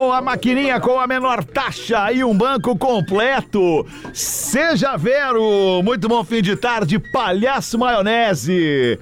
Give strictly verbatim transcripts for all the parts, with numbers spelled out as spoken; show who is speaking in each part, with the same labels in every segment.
Speaker 1: Vero, a maquininha com a menor taxa e um banco completo. Seja Vero, muito bom fim de tarde, palhaço maionese.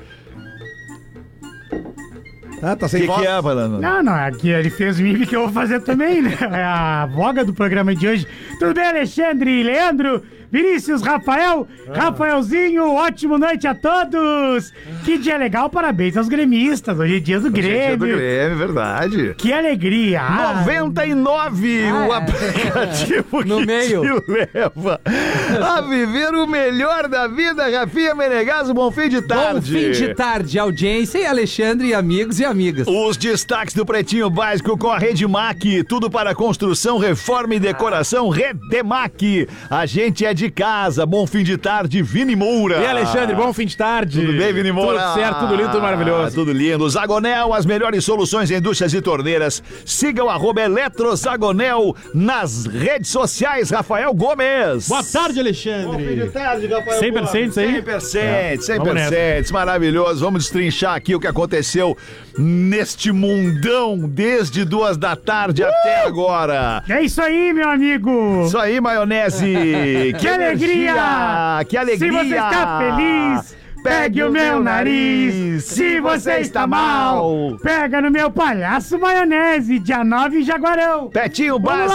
Speaker 2: Ah, tá sem
Speaker 1: Que
Speaker 2: voz.
Speaker 1: que é, Balano?
Speaker 3: Não, não, aqui ele fez o mime que eu vou fazer também, né? É a voga do programa de hoje. Tudo bem, Alexandre, Leandro, Vinícius, Rafael, ah. Rafaelzinho, ótima noite a todos! Que dia legal, parabéns aos gremistas, hoje é dia do Grêmio.
Speaker 1: Hoje é dia do Grêmio, verdade.
Speaker 3: Que alegria! Ah.
Speaker 1: noventa e nove, ah, o aplicativo
Speaker 4: no
Speaker 1: que
Speaker 4: meio.
Speaker 1: te leva a viver o melhor da vida. Rafinha Menegaso, bom fim de tarde.
Speaker 4: Bom fim de tarde, audiência e Alexandre e amigos e amigas.
Speaker 1: Os destaques do Pretinho Básico com a Redemac, tudo para construção, reforma e decoração. Redemac, a gente é de casa. Bom fim de tarde, Vini Moura.
Speaker 2: E Alexandre, bom fim de tarde.
Speaker 1: Tudo bem, Vini Moura?
Speaker 2: Tudo certo, tudo lindo, tudo maravilhoso.
Speaker 1: Ah, tudo lindo. Zagonel, as melhores soluções em indústrias e torneiras. Siga o arroba Eletrozagonel nas redes sociais. Rafael Gomes.
Speaker 2: Boa tarde, Alexandre.
Speaker 1: Bom fim de tarde, Rafael
Speaker 2: cem
Speaker 1: Gomes.
Speaker 2: por cento aí?
Speaker 1: cem por cento, cem por
Speaker 2: Vamos
Speaker 1: cento. Maravilhoso. Vamos destrinchar aqui o que aconteceu neste mundão desde duas da tarde uh! até agora.
Speaker 3: É isso aí, meu amigo.
Speaker 1: Isso aí, maionese.
Speaker 3: Que alegria!
Speaker 1: Que alegria!
Speaker 3: Se você está feliz, pegue o meu nariz. Se você está mal, pega no meu palhaço maionese. Dia nove em Jaguarão.
Speaker 1: Petinho
Speaker 3: Vamos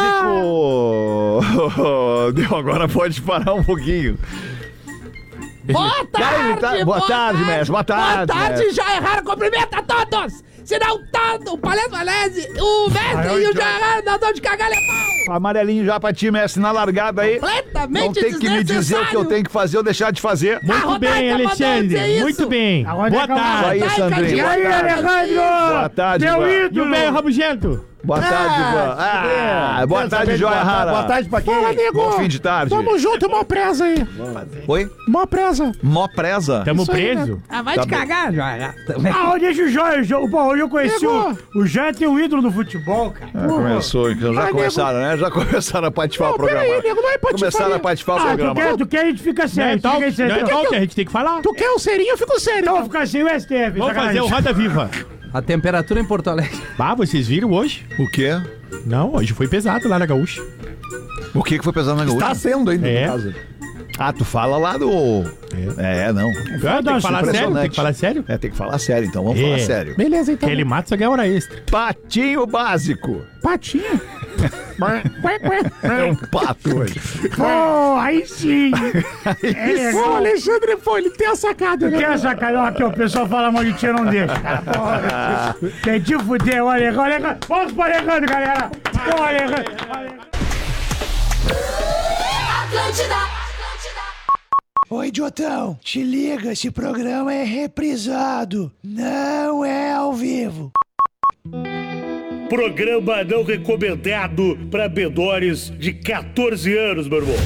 Speaker 1: básico. Deu, agora pode parar um pouquinho.
Speaker 5: Boa tarde,
Speaker 1: tá... boa, boa tarde, tarde, mestre. Boa tarde.
Speaker 5: Boa tarde,
Speaker 1: mestre.
Speaker 5: já erraram. Cumprimento a todos. Se não tanto, o palhaço maionese, o mestre Ai, e o já erraram, dá dor de cagalha pau.
Speaker 1: Amarelinho já pra ti, mestre, na largada aí.
Speaker 5: Completamente
Speaker 1: não tem que me dizer o que eu tenho que fazer ou deixar de fazer.
Speaker 2: Muito bem, Alexandre. Muito bem.
Speaker 3: Boa
Speaker 1: tarde.
Speaker 3: Aí,
Speaker 1: Sandrinho.
Speaker 3: E aí, Alejandro?
Speaker 1: Boa tarde,
Speaker 3: meu
Speaker 1: Ivan.
Speaker 3: ídolo.
Speaker 2: E o meio rabugento.
Speaker 1: Boa tarde, Ivan. Ah, ah, boa tarde, Joia Rara.
Speaker 2: Boa tarde pra quem?
Speaker 3: Fala, amigo.
Speaker 1: Bom fim de tarde.
Speaker 3: Tamo junto, mó presa aí.
Speaker 1: Oi?
Speaker 3: Mó presa.
Speaker 1: Mó presa?
Speaker 2: Tamo preso?
Speaker 5: Ah, vai
Speaker 1: Tá
Speaker 5: te
Speaker 1: bem.
Speaker 5: cagar, Joia.
Speaker 3: Ah, deixa o Joia. Pô, hoje eu conheci o... O Joia tem um ídolo do futebol, cara.
Speaker 1: Ah, começou, então já
Speaker 3: Ai,
Speaker 1: começaram, né? Já começaram a patifar
Speaker 3: Não,
Speaker 1: o programa.
Speaker 3: peraí, nego, não é patifar.
Speaker 1: Começaram a patifar o
Speaker 3: Ah, tu
Speaker 1: programa.
Speaker 3: quer, tu quer, a gente fica
Speaker 2: Não
Speaker 3: sério.
Speaker 2: é tal,
Speaker 3: fica
Speaker 2: não
Speaker 3: sério.
Speaker 2: é tal que a gente tem que falar.
Speaker 3: Tu quer o serinho, eu fico sério. Então, fica assim o S T F.
Speaker 2: Vamos fazer o Roda Viva.
Speaker 4: A temperatura em Porto Alegre.
Speaker 2: Ah, vocês viram hoje?
Speaker 1: O quê?
Speaker 2: Não, hoje foi pesado lá na Gaúcha.
Speaker 1: O que que foi pesado na gaúcha?
Speaker 2: Tá sendo ainda,
Speaker 1: É.
Speaker 2: no caso.
Speaker 1: Ah, tu fala lá do... É, é não.
Speaker 2: Ah, tem que falar sério, tem que falar sério.
Speaker 1: É, tem que falar sério, então. Vamos
Speaker 2: É.
Speaker 1: falar sério.
Speaker 3: Beleza, então.
Speaker 2: Aquele mato só ganha hora extra.
Speaker 1: Patinho básico.
Speaker 3: Patinho. Quê, quê?
Speaker 1: É um pato hoje.
Speaker 3: Oh, aí sim. É, o Alexandre, pô, ele tem a sacada, né? Tem a sacada, ó, aqui, ó, o pessoal fala mal de ti, eu não deixa. Porra, quer te fuder, olha, olha, vamos pro Alejandro, galera. Ô, Alejandro.
Speaker 6: Oi, idiotão, te liga, esse programa é reprisado, não é ao vivo.
Speaker 7: Programa não recomendado para menores de catorze anos, meu irmão.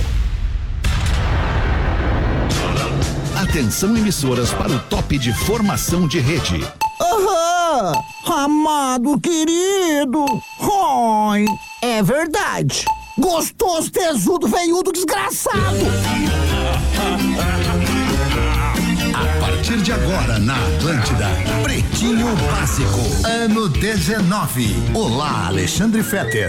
Speaker 8: Atenção, emissoras, para o top de formação de rede.
Speaker 6: Aham, amado querido, Oi, é verdade. Gostoso, tesudo, veiudo, desgraçado.
Speaker 8: A partir de agora, na Atlântida, Pretinho Básico, ano dezenove. Olá, Alexandre Fetter.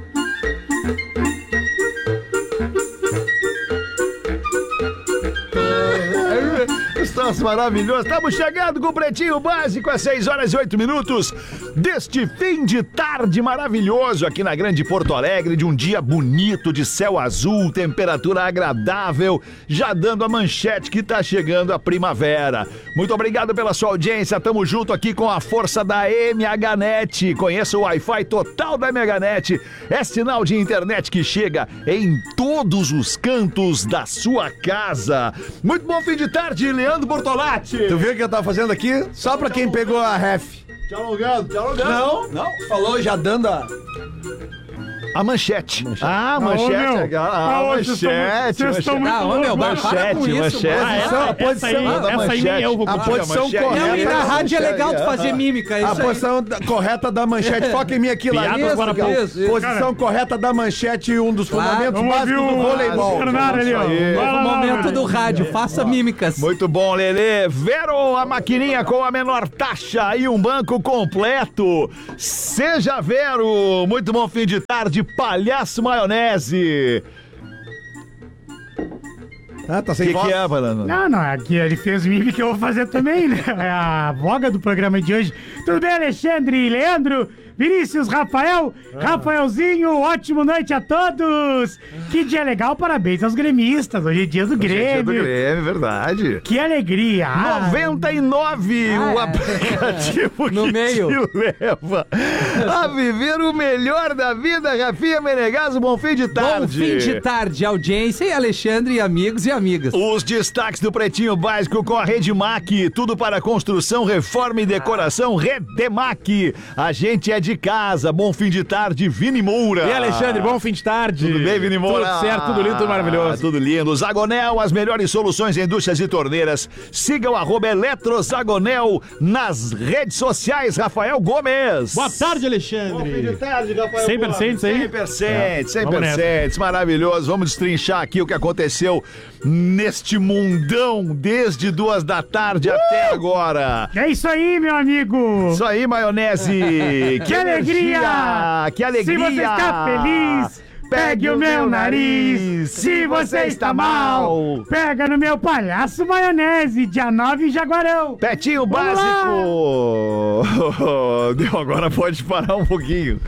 Speaker 1: Estamos maravilhosos. Estamos chegando com o Pretinho Básico às seis horas e oito minutos deste fim de tarde maravilhoso aqui na Grande Porto Alegre, de um dia bonito, de céu azul, temperatura agradável, já dando a manchete que tá chegando a primavera. Muito obrigado pela sua audiência. Tamo junto aqui com a força da M H Net. Conheça o Wi-Fi total da M H Net. É sinal de internet que chega em todos os cantos da sua casa. Muito bom fim de tarde, Leandro Bortolatti.
Speaker 2: Tu viu o que eu tava fazendo aqui? Só pra quem pegou a ref.
Speaker 1: Te alongando, te alongando.
Speaker 2: Não, não. Falou já dando a...
Speaker 1: A manchete. Ah, a manchete.
Speaker 3: Ah, ô, meu.
Speaker 1: legal.
Speaker 3: Ah,
Speaker 1: A
Speaker 3: ô, vocês
Speaker 1: manchete.
Speaker 3: estão- vocês estão
Speaker 1: manchete.
Speaker 3: muito
Speaker 4: Ah, ô, meu,
Speaker 3: loucos.
Speaker 4: para com isso,
Speaker 1: manchete.
Speaker 4: mano.
Speaker 2: Ah, essa,
Speaker 1: a
Speaker 2: essa
Speaker 1: posição
Speaker 2: aí,
Speaker 1: da
Speaker 2: essa aí nem eu vou
Speaker 1: manchete.
Speaker 2: contigo.
Speaker 1: A
Speaker 2: posição
Speaker 1: manchete.
Speaker 2: correta.
Speaker 4: Não, e na rádio é legal tu fazer mímica, é
Speaker 2: A
Speaker 4: isso aí.
Speaker 2: posição da- correta da manchete, foca em mim aqui lá.
Speaker 4: Piadas
Speaker 2: Isso,
Speaker 4: Guarapau.
Speaker 2: aqui, ó.
Speaker 4: Isso, isso.
Speaker 2: Posição correta da manchete e um dos
Speaker 4: Claro.
Speaker 2: fundamentos
Speaker 3: Vamos ouvir
Speaker 2: básicos do
Speaker 3: o
Speaker 2: voleibol.
Speaker 3: Bernardo ali, ó.
Speaker 1: aí.
Speaker 3: Vai lá,
Speaker 4: O
Speaker 3: lá,
Speaker 4: momento
Speaker 3: Bernardo.
Speaker 4: do rádio, faça mímicas.
Speaker 1: Muito bom, Lelê. Vero, a maquininha com a menor taxa e um banco completo. Seja Vero. Muito bom fim de tarde, palhaço maionese.
Speaker 2: Ah, tá
Speaker 1: O
Speaker 2: sem
Speaker 1: que,
Speaker 2: voz.
Speaker 1: que é, Valano?
Speaker 3: Não, não, aqui ele fez mímica que eu vou fazer também, né? É a voga do programa de hoje. Tudo bem, Alexandre, Leandro, Vinícius, Rafael, Rafaelzinho, ótima noite a todos! Que dia legal, parabéns aos gremistas, hoje é dia do
Speaker 1: Dia do
Speaker 3: Grêmio.
Speaker 1: Grêmio, verdade.
Speaker 3: Que alegria! Ah,
Speaker 1: noventa e nove,
Speaker 4: Ah,
Speaker 1: o
Speaker 4: é.
Speaker 1: aplicativo
Speaker 4: No
Speaker 1: que
Speaker 4: meio.
Speaker 1: te leva a viver o melhor da vida. Rafinha Menegaso, bom fim de tarde.
Speaker 4: Bom fim de tarde, audiência e Alexandre e amigos e amigas.
Speaker 1: Os destaques do Pretinho Básico com a Redemac, tudo para construção, reforma e decoração. Redemac, a gente é de casa. Bom fim de tarde, Vini Moura.
Speaker 2: E Alexandre, bom fim de tarde.
Speaker 1: Tudo bem, Vini Moura?
Speaker 2: Tudo certo, tudo lindo, tudo maravilhoso.
Speaker 1: Ah, tudo lindo. Zagonel, as melhores soluções em indústrias e torneiras. Siga o arroba Eletrozagonel nas redes sociais. Rafael Gomes.
Speaker 2: Boa tarde, Alexandre.
Speaker 1: tarde, Rafael
Speaker 2: cem por cento isso aí?
Speaker 1: cem por cento, cem por
Speaker 2: Vamos
Speaker 1: cento. Maravilhoso. Vamos destrinchar aqui o que aconteceu neste mundão desde duas da tarde até agora.
Speaker 3: É isso aí, meu amigo!
Speaker 1: Isso aí, maionese.
Speaker 3: Que alegria!
Speaker 1: energia, Que alegria!
Speaker 3: Se você está feliz, pegue o meu nariz. Se você está mal, pega no meu palhaço maionese, dia nove em Jaguarão.
Speaker 1: Petinho
Speaker 3: Vamos
Speaker 1: básico. Deu, agora pode parar um pouquinho.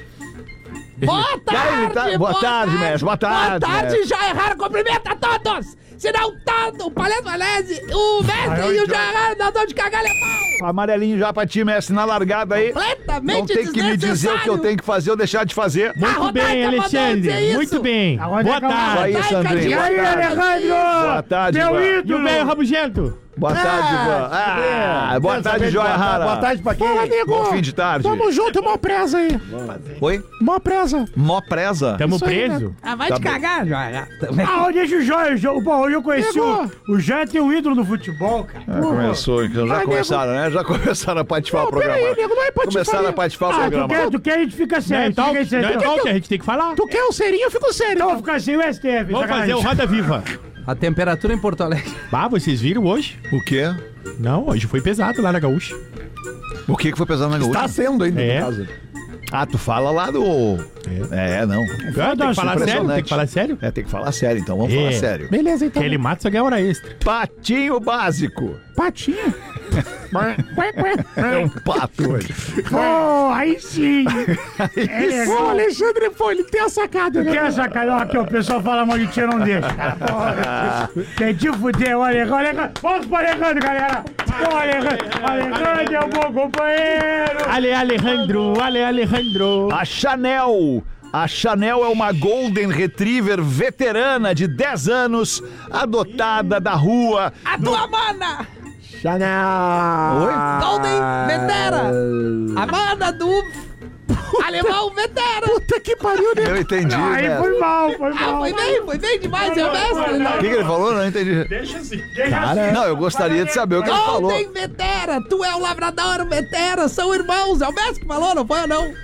Speaker 5: Boa
Speaker 1: Caio,
Speaker 5: tarde,
Speaker 1: tá- boa tarde, mestre, boa tarde,
Speaker 5: Boa tarde,
Speaker 1: mestre.
Speaker 5: já erraram, cumprimenta a todos! Se não tá o Palhaço Valese, o mestre e o já erraram, dá dor de cagar é pau!
Speaker 1: Amarelinho já pra ti, mestre, na largada aí.
Speaker 5: Completamente
Speaker 1: Não tem que me dizer o que eu tenho que fazer ou deixar de fazer.
Speaker 3: Muito bem, Alexandre. Muito bem. Boa tarde.
Speaker 1: Aí, Sandrinho.
Speaker 3: E aí,
Speaker 1: Boa tarde.
Speaker 3: Alejandro?
Speaker 1: Boa tarde,
Speaker 3: Meu
Speaker 1: Ivan.
Speaker 3: ídolo.
Speaker 2: E o velho rabugento?
Speaker 1: Boa tarde, Ivan. Ah, boa tarde, Joia Rara.
Speaker 2: Boa tarde pra quem?
Speaker 1: Bom fim de tarde.
Speaker 6: Tamo junto, mó presa aí.
Speaker 1: Oi?
Speaker 6: Mó presa.
Speaker 1: Mó presa.
Speaker 2: Tamo
Speaker 6: Isso aí,
Speaker 2: preso.
Speaker 5: Ah, vai
Speaker 1: Tá
Speaker 5: te
Speaker 1: bom.
Speaker 5: cagar, já também.
Speaker 3: Ah, onde é o Joia? O Jo- Bom, hoje eu conheci
Speaker 6: Pegou.
Speaker 3: o... O Joia tem um ídolo no futebol, cara.
Speaker 1: Ah, começou, então já
Speaker 6: Vai,
Speaker 1: começaram, né? Já começaram a patifar o programa.
Speaker 6: peraí, nego, não é patifaria.
Speaker 1: Começaram a patifar o
Speaker 3: Ah, tu
Speaker 1: programa.
Speaker 3: quer, tu quer, a gente fica
Speaker 2: Não é
Speaker 3: sério.
Speaker 2: tal,
Speaker 3: Fica
Speaker 2: não
Speaker 3: sério.
Speaker 2: é tal que a gente tem que falar.
Speaker 6: Tu quer o serinho, eu fico sério.
Speaker 3: Então, ficar sem o S T F.
Speaker 2: Vamos fazer o
Speaker 3: sacanagem.
Speaker 2: Roda Viva.
Speaker 4: A temperatura em Porto Alegre.
Speaker 2: Bah, vocês viram hoje?
Speaker 1: O quê?
Speaker 2: Não, hoje foi pesado lá na Gaúcha.
Speaker 1: O que que foi pesado na gaúcha?
Speaker 2: Tá sendo ainda, É. no caso.
Speaker 1: Ah, tu fala lá do... É, não.
Speaker 2: Ah, tem que falar sério, tem que falar sério.
Speaker 1: É, tem que falar sério, então. Vamos
Speaker 2: É.
Speaker 1: falar sério.
Speaker 6: Beleza, então.
Speaker 2: Aquele mato só ganha hora extra.
Speaker 1: Patinho básico.
Speaker 6: Patinho. Ué, ué.
Speaker 1: É um pato hoje.
Speaker 3: Oh, aí sim. É,
Speaker 6: Ô, Alexandre, pô, ele tem a sacada, né?
Speaker 3: Quer sacanagem? Ó, aqui, ó, o pessoal fala mal de ti, eu não deixa. Cara, porra. Quer te fuder, olha, olha, vamos pro Alejandro, galera. Ô, Alejandro, Alejandro é um bom companheiro.
Speaker 2: Ale Alejandro, Ale Alejandro.
Speaker 1: A Chanel. A Chanel é uma Golden Retriever veterana de dez anos, adotada da rua.
Speaker 5: A tua mana!
Speaker 2: Chanel.
Speaker 5: Golden Vetera! A mana do alemão Vetera!
Speaker 6: Puta que pariu, né?
Speaker 1: Eu entendi,
Speaker 3: Aí
Speaker 1: né?
Speaker 3: foi mal, foi
Speaker 5: Ah,
Speaker 3: mal.
Speaker 5: foi bem, foi bem demais, é o mestre!
Speaker 1: O que, que ele falou? Não entendi.
Speaker 3: Deixa assim, deixa assim.
Speaker 1: Não, eu gostaria de saber o que ele falou.
Speaker 5: Golden Vetera! Tu é o lavrador Vetera, são irmãos! É o mestre que falou, não foi eu não?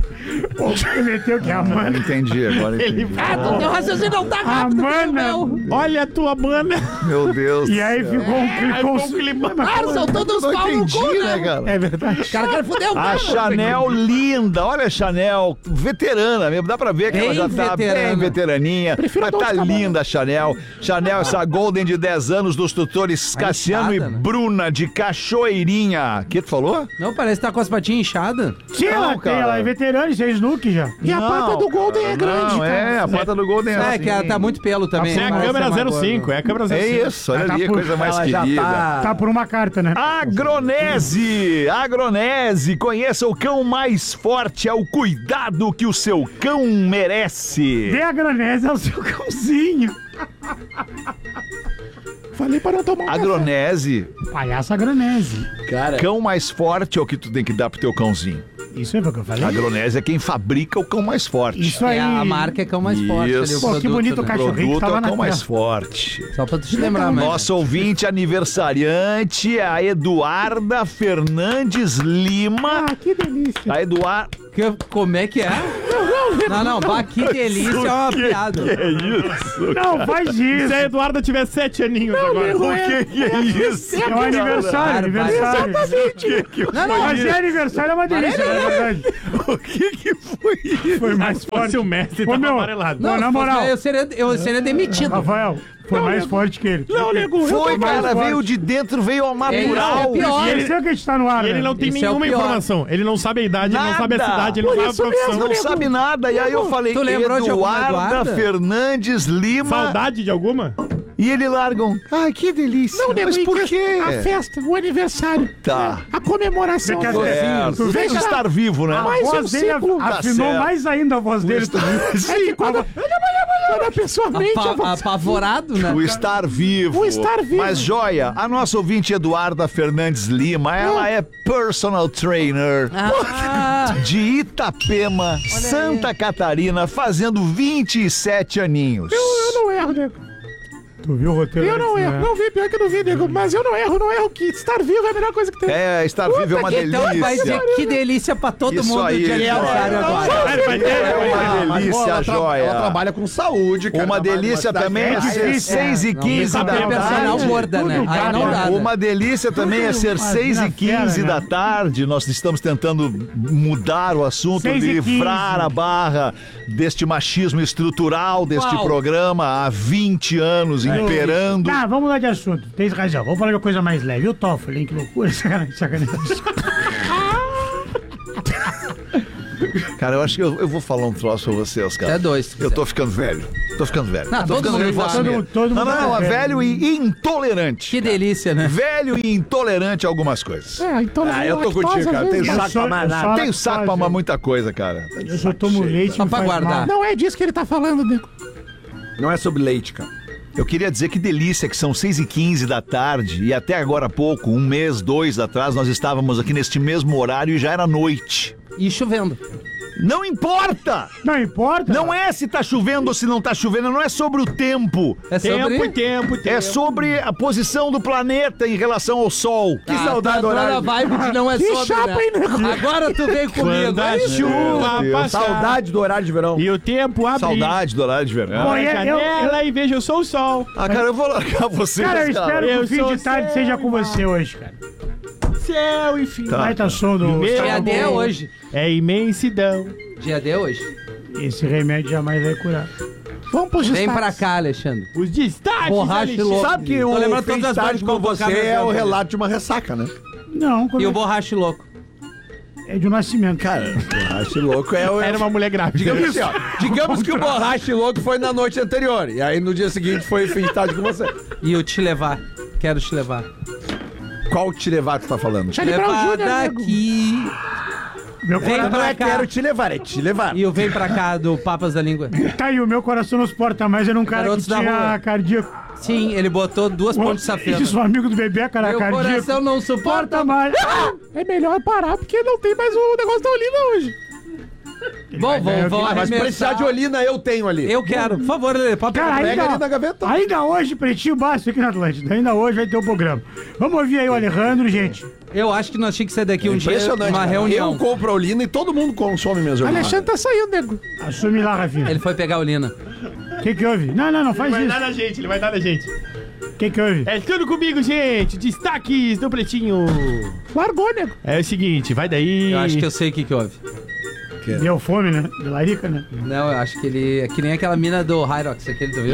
Speaker 3: Ele meteu que é a mana.
Speaker 1: Entendi, agora entendi.
Speaker 5: Ah, tu, teu raciocínio não tá
Speaker 3: A
Speaker 5: rápido que o
Speaker 3: mana.
Speaker 5: meu!
Speaker 2: Olha a tua mana.
Speaker 1: Meu Deus.
Speaker 3: E aí ficou um ficou um
Speaker 2: clima.
Speaker 5: Claro, são todos
Speaker 1: Não
Speaker 5: pau no
Speaker 1: entendi,
Speaker 5: cu,
Speaker 1: né,
Speaker 5: né?
Speaker 1: cara?
Speaker 2: É verdade.
Speaker 5: O cara quer fuder o
Speaker 1: A
Speaker 5: cara.
Speaker 1: Chanel linda, olha a Chanel, veterana mesmo, dá pra ver que
Speaker 4: Bem
Speaker 1: ela já tá
Speaker 4: veterana.
Speaker 1: bem veteraninha,
Speaker 6: Prefiro
Speaker 1: mas
Speaker 6: a
Speaker 1: tá
Speaker 6: Dolce Gabbana.
Speaker 1: linda a Chanel. Chanel, essa Golden de dez anos dos tutores Cassiano
Speaker 4: inchada,
Speaker 1: e
Speaker 4: né?
Speaker 1: Bruna de Cachoeirinha. O que tu falou?
Speaker 4: Não, parece que tá com as patinhas inchadas.
Speaker 3: Sim, ela
Speaker 1: Não,
Speaker 3: tem,
Speaker 1: cara.
Speaker 3: ela é veterana, isso é snook já.
Speaker 6: E a pata do Golden é grande,
Speaker 1: Não,
Speaker 6: cara.
Speaker 1: é, a pata do Golden é
Speaker 4: É,
Speaker 1: assim.
Speaker 4: que ela tá muito pelo também.
Speaker 2: É a
Speaker 4: parece
Speaker 2: câmera
Speaker 4: uma
Speaker 2: zero cinco,
Speaker 4: gorda.
Speaker 2: é a câmera zero cinco.
Speaker 1: É isso, olha
Speaker 3: Ela
Speaker 1: ali,
Speaker 3: tá por-
Speaker 1: coisa mais
Speaker 2: ela já
Speaker 1: querida.
Speaker 2: tá-
Speaker 3: Tá por uma carta, né?
Speaker 1: Agronese, Agronese, conheça o cão mais forte, é o cuidado que o seu cão merece.
Speaker 3: Dê a granese ao seu cãozinho.
Speaker 6: Falei pra não tomar um
Speaker 1: Agronese,
Speaker 3: Palhaço a granese.
Speaker 1: cão mais forte é o que tu tem que dar pro teu cãozinho.
Speaker 3: Isso aí foi o que eu falei?
Speaker 1: A Agronésia é quem fabrica o cão mais forte.
Speaker 3: Isso aí.
Speaker 4: É, a marca é cão mais forte. Ali, o
Speaker 1: Isso.
Speaker 3: Pô, que
Speaker 4: produto,
Speaker 3: bonito o
Speaker 4: né?
Speaker 1: O
Speaker 3: cachorrinho que
Speaker 1: produto é
Speaker 3: tava
Speaker 1: o
Speaker 3: na
Speaker 1: cão mais
Speaker 3: tela.
Speaker 1: forte.
Speaker 4: Só pra tu te lembrar, mas...
Speaker 1: Nosso ouvinte aniversariante é a Eduarda Fernandes Lima.
Speaker 3: Ah, que delícia.
Speaker 1: A Eduarda...
Speaker 4: Que- como é que é? Não, não, bah, que delícia, é uma piada.
Speaker 1: É isso?
Speaker 3: Não, faz isso.
Speaker 2: Se a Eduarda tiver sete aninhos agora.
Speaker 1: O que, que é isso?
Speaker 3: É um aniversário, aniversário.
Speaker 1: Exatamente. Que que
Speaker 4: Não, não,
Speaker 3: Mas é aniversário, é uma delícia, na verdade.
Speaker 1: O que que foi isso?
Speaker 3: Foi mais
Speaker 2: Se fosse
Speaker 3: forte.
Speaker 2: o mestre,
Speaker 3: Ô,
Speaker 2: tava
Speaker 3: meu,
Speaker 2: amarelado.
Speaker 3: Não,
Speaker 4: Não,
Speaker 3: na
Speaker 4: se fosse-
Speaker 3: moral.
Speaker 4: Eu seria, eu seria demitido.
Speaker 3: Rafael, foi mais forte que ele.
Speaker 2: Não, nego.
Speaker 1: Foi,
Speaker 3: mais
Speaker 1: cara,
Speaker 3: forte.
Speaker 1: veio de dentro, veio ao natural.
Speaker 4: É pior.
Speaker 3: E ele sabe que a gente tá no ar,
Speaker 2: E ele
Speaker 3: né?
Speaker 2: não tem
Speaker 4: Esse é o
Speaker 2: nenhuma
Speaker 4: pior.
Speaker 2: informação. Ele não sabe a idade, ele não sabe a
Speaker 1: Nada.
Speaker 2: cidade, ele não sabe a profissão.
Speaker 1: Não sabe nada. E aí eu falei,
Speaker 4: Tu lembrou de alguma
Speaker 1: Eduarda
Speaker 4: Eduarda?
Speaker 1: Fernandes Lima.
Speaker 2: Saudade de alguma?
Speaker 1: E ele larga um. Ai, que delícia.
Speaker 6: Não, nego,
Speaker 1: Mas
Speaker 6: e
Speaker 1: por
Speaker 6: que-
Speaker 1: quê?
Speaker 6: A festa, o aniversário,
Speaker 1: Tá.
Speaker 6: a comemoração.
Speaker 3: Quer
Speaker 6: do-
Speaker 3: dizer,
Speaker 1: É,
Speaker 3: tu
Speaker 1: tem
Speaker 3: vê
Speaker 1: que
Speaker 3: que
Speaker 1: estar vivo, né?
Speaker 3: a
Speaker 6: mais um
Speaker 3: voz dele
Speaker 6: ciclo.
Speaker 3: af- afinou
Speaker 1: Tá certo.
Speaker 3: mais ainda a voz dele. tu viu?
Speaker 6: É que quando, quando a pessoa mente, a
Speaker 4: Apa-
Speaker 6: voz-
Speaker 4: apavorado, né?
Speaker 1: O estar vivo.
Speaker 6: O estar vivo.
Speaker 1: Mas, joia, a nossa ouvinte Eduarda Fernandes Lima, ela é personal trainer
Speaker 4: Ah,
Speaker 1: de Itapema, Santa Catarina, fazendo vinte e sete aninhos.
Speaker 6: eu, eu não erro, nego.
Speaker 3: Tu viu o roteiro?
Speaker 6: Eu não
Speaker 3: antes,
Speaker 6: erro.
Speaker 3: né?
Speaker 6: Não vi, pior que eu não vi, nego. Mas eu não erro, não erro. Que estar vivo é a melhor coisa que tem.
Speaker 1: É, estar vivo é uma
Speaker 4: então vai
Speaker 1: delícia.
Speaker 4: dizer que delícia pra todo
Speaker 1: Isso
Speaker 4: mundo
Speaker 1: aí,
Speaker 4: de aniversário
Speaker 1: é,
Speaker 4: agora.
Speaker 2: Vai, vai ter,
Speaker 1: É
Speaker 2: vai ter.
Speaker 1: uma
Speaker 9: Mas,
Speaker 1: delícia,
Speaker 9: pô, ela, tra-
Speaker 1: joia.
Speaker 9: ela trabalha com saúde, cara.
Speaker 1: Uma
Speaker 9: Trabalha numa
Speaker 1: delícia
Speaker 9: cidade
Speaker 1: também é
Speaker 9: grande.
Speaker 1: ser
Speaker 3: difícil.
Speaker 1: seis e
Speaker 4: Não,
Speaker 1: quinze
Speaker 4: tem
Speaker 1: da
Speaker 4: que ter personal
Speaker 1: tarde.
Speaker 4: gorda, né?
Speaker 3: Tudo
Speaker 4: Aí não
Speaker 3: cara.
Speaker 4: dá, né?
Speaker 1: Uma delícia também é ser
Speaker 3: Tudo
Speaker 1: seis e
Speaker 3: na fera,
Speaker 1: quinze
Speaker 3: né?
Speaker 1: da tarde. Nós estamos tentando mudar o assunto,
Speaker 3: seis e
Speaker 1: livrar
Speaker 3: quinze.
Speaker 1: a barra deste machismo estrutural deste
Speaker 4: Qual?
Speaker 1: programa há vinte anos imperando.
Speaker 3: Tá, vamos mudar de assunto. Tem razão. Vamos falar de uma coisa mais leve. E o Toffoli, hein? Que loucura. Sacanagem, sacanagem.
Speaker 1: Cara, eu acho que eu, eu vou falar um troço pra vocês, cara.
Speaker 4: Até dois, se
Speaker 1: Eu
Speaker 4: quiser.
Speaker 1: tô ficando velho. Tô ficando velho.
Speaker 4: Não,
Speaker 1: tô
Speaker 4: todo
Speaker 1: ficando
Speaker 4: mundo
Speaker 1: velho.
Speaker 4: tá.
Speaker 1: vou
Speaker 3: Todo,
Speaker 1: assumir.
Speaker 3: todo
Speaker 1: Não,
Speaker 3: mundo
Speaker 1: não, não,
Speaker 3: tá
Speaker 1: é velho e intolerante.
Speaker 4: Que delícia, né?
Speaker 1: Velho e intolerante a algumas coisas.
Speaker 6: É, então
Speaker 9: Ah, eu tô contigo, cara. Tem
Speaker 3: Eu
Speaker 9: saco
Speaker 3: só-
Speaker 9: pra mais
Speaker 3: eu só-
Speaker 9: nada.
Speaker 1: Tenho saco pra amar muita coisa, cara.
Speaker 3: Eu só tomo leite
Speaker 4: Só
Speaker 3: e
Speaker 4: pra
Speaker 3: faz
Speaker 4: guardar.
Speaker 3: mal.
Speaker 6: Não é disso que ele tá falando, nego.
Speaker 9: Não é sobre leite, cara.
Speaker 1: Eu queria dizer que delícia que são seis e quinze da tarde e até agora há pouco, um mês, dois atrás, nós estávamos aqui neste mesmo horário e já era noite.
Speaker 4: E chovendo.
Speaker 1: Não importa!
Speaker 3: Não importa.
Speaker 1: Não é se tá chovendo ou se não tá chovendo, não é sobre o tempo.
Speaker 4: É sobre...
Speaker 2: Tempo, tempo, tempo.
Speaker 1: É sobre a posição do planeta em relação ao Sol.
Speaker 4: Que saudade do horário. A vibe de não é
Speaker 6: Que
Speaker 4: sobre,
Speaker 6: chapa,
Speaker 4: né?
Speaker 6: hein, nego?
Speaker 4: Agora tu vem comigo.
Speaker 2: Quando a
Speaker 4: é isso?
Speaker 2: chuva
Speaker 1: Deus.
Speaker 2: passar
Speaker 9: Saudade do horário de verão.
Speaker 2: e o tempo abrir.
Speaker 1: Saudade do horário de verão.
Speaker 3: Bom,
Speaker 2: A
Speaker 3: eu- eu-
Speaker 2: janela e veja o sol, o sol.
Speaker 1: Ah, cara, eu vou largar vocês,
Speaker 3: Cara, eu
Speaker 1: cara.
Speaker 3: espero que
Speaker 2: Eu
Speaker 3: o fim
Speaker 2: sou
Speaker 3: de tarde
Speaker 2: céu,
Speaker 3: seja com
Speaker 2: mar.
Speaker 3: você hoje, cara.
Speaker 2: Céu e fim.
Speaker 1: Tá.
Speaker 3: Vai tá som do...
Speaker 2: Meu
Speaker 4: Dia D é hoje.
Speaker 2: É imensidão.
Speaker 4: Dia D é hoje.
Speaker 3: Esse remédio jamais vai curar.
Speaker 6: Vamos pros
Speaker 4: Vem
Speaker 6: destaques.
Speaker 4: pra cá, Alexandre.
Speaker 2: Os destaques,
Speaker 4: Borracha
Speaker 2: Alexandre.
Speaker 4: louco.
Speaker 9: Sabe que
Speaker 4: Tô
Speaker 9: o
Speaker 4: lembrando
Speaker 9: fim
Speaker 4: todas
Speaker 9: de
Speaker 4: as
Speaker 9: tarde
Speaker 4: partes
Speaker 9: com
Speaker 4: que eu vou
Speaker 9: você
Speaker 4: tocar no
Speaker 9: é o
Speaker 4: exemplo.
Speaker 9: relato de uma ressaca, né?
Speaker 3: Não, como
Speaker 4: E o
Speaker 3: é-
Speaker 4: borracha louco.
Speaker 3: é de um nascimento.
Speaker 9: Cara, borracha louco é o...
Speaker 2: Era uma mulher grávida.
Speaker 9: Digamos assim, ó. Digamos que o borracha louco foi na noite anterior. E aí no dia seguinte foi fim de tarde com você.
Speaker 4: E eu te levar. Quero te levar.
Speaker 9: Qual te levar que tu tá falando?
Speaker 6: Charlie Brown
Speaker 4: Levar
Speaker 6: Júnior, nego.
Speaker 4: daqui.
Speaker 3: Meu
Speaker 4: Vem
Speaker 3: coração...
Speaker 9: Não
Speaker 4: pra
Speaker 9: é
Speaker 4: cá.
Speaker 9: quero te levar, é te levar.
Speaker 4: E eu venho pra cá do Papas da Língua.
Speaker 3: Tá aí, o meu coração não suporta mais. Era um cara
Speaker 4: Garotos
Speaker 3: que
Speaker 4: da
Speaker 3: tinha
Speaker 4: rua.
Speaker 3: cardíaco.
Speaker 4: Sim, ele botou duas pontes de safena.
Speaker 3: Isso, um amigo do bebê, cara,
Speaker 4: Meu
Speaker 3: cardíaco.
Speaker 4: coração não suporta
Speaker 3: Suporta mais.
Speaker 6: É melhor parar, porque não tem mais o negócio da Olina hoje.
Speaker 4: Bom, vamos, vamos
Speaker 9: Ah, mas se precisar de Olina, eu tenho ali.
Speaker 4: Eu quero. Por favor, Lelê, pode
Speaker 3: Cara,
Speaker 4: pegar.
Speaker 9: Pega
Speaker 3: ainda,
Speaker 9: ali na gaveta.
Speaker 3: ainda hoje, Pretinho Básico aqui na Atlântida. Ainda hoje vai ter o programa. Vamos ouvir aí o Alejandro, gente.
Speaker 4: Eu acho que nós tínhamos que sair daqui um dia,
Speaker 9: Impressionante.
Speaker 4: uma
Speaker 9: cara.
Speaker 4: reunião.
Speaker 9: Eu compro a Olina e todo mundo consome minhas Olina.
Speaker 6: Alexandre tá saindo, nego.
Speaker 3: Assume lá, Rafinha.
Speaker 4: Ele foi pegar a Olina.
Speaker 3: O que que houve? Não, não, não, faz
Speaker 2: Ele vai
Speaker 3: isso.
Speaker 2: dar na gente, ele vai dar na gente.
Speaker 3: O que que houve?
Speaker 2: É tudo comigo, gente. Destaques do Pretinho.
Speaker 6: Largou, nego.
Speaker 2: É o seguinte, vai daí.
Speaker 4: Eu acho que eu sei o que que houve.
Speaker 3: Deu fome, né? De larica, né?
Speaker 4: Não, eu acho que ele... É que nem aquela mina do Hyrox, aquele, tu viu?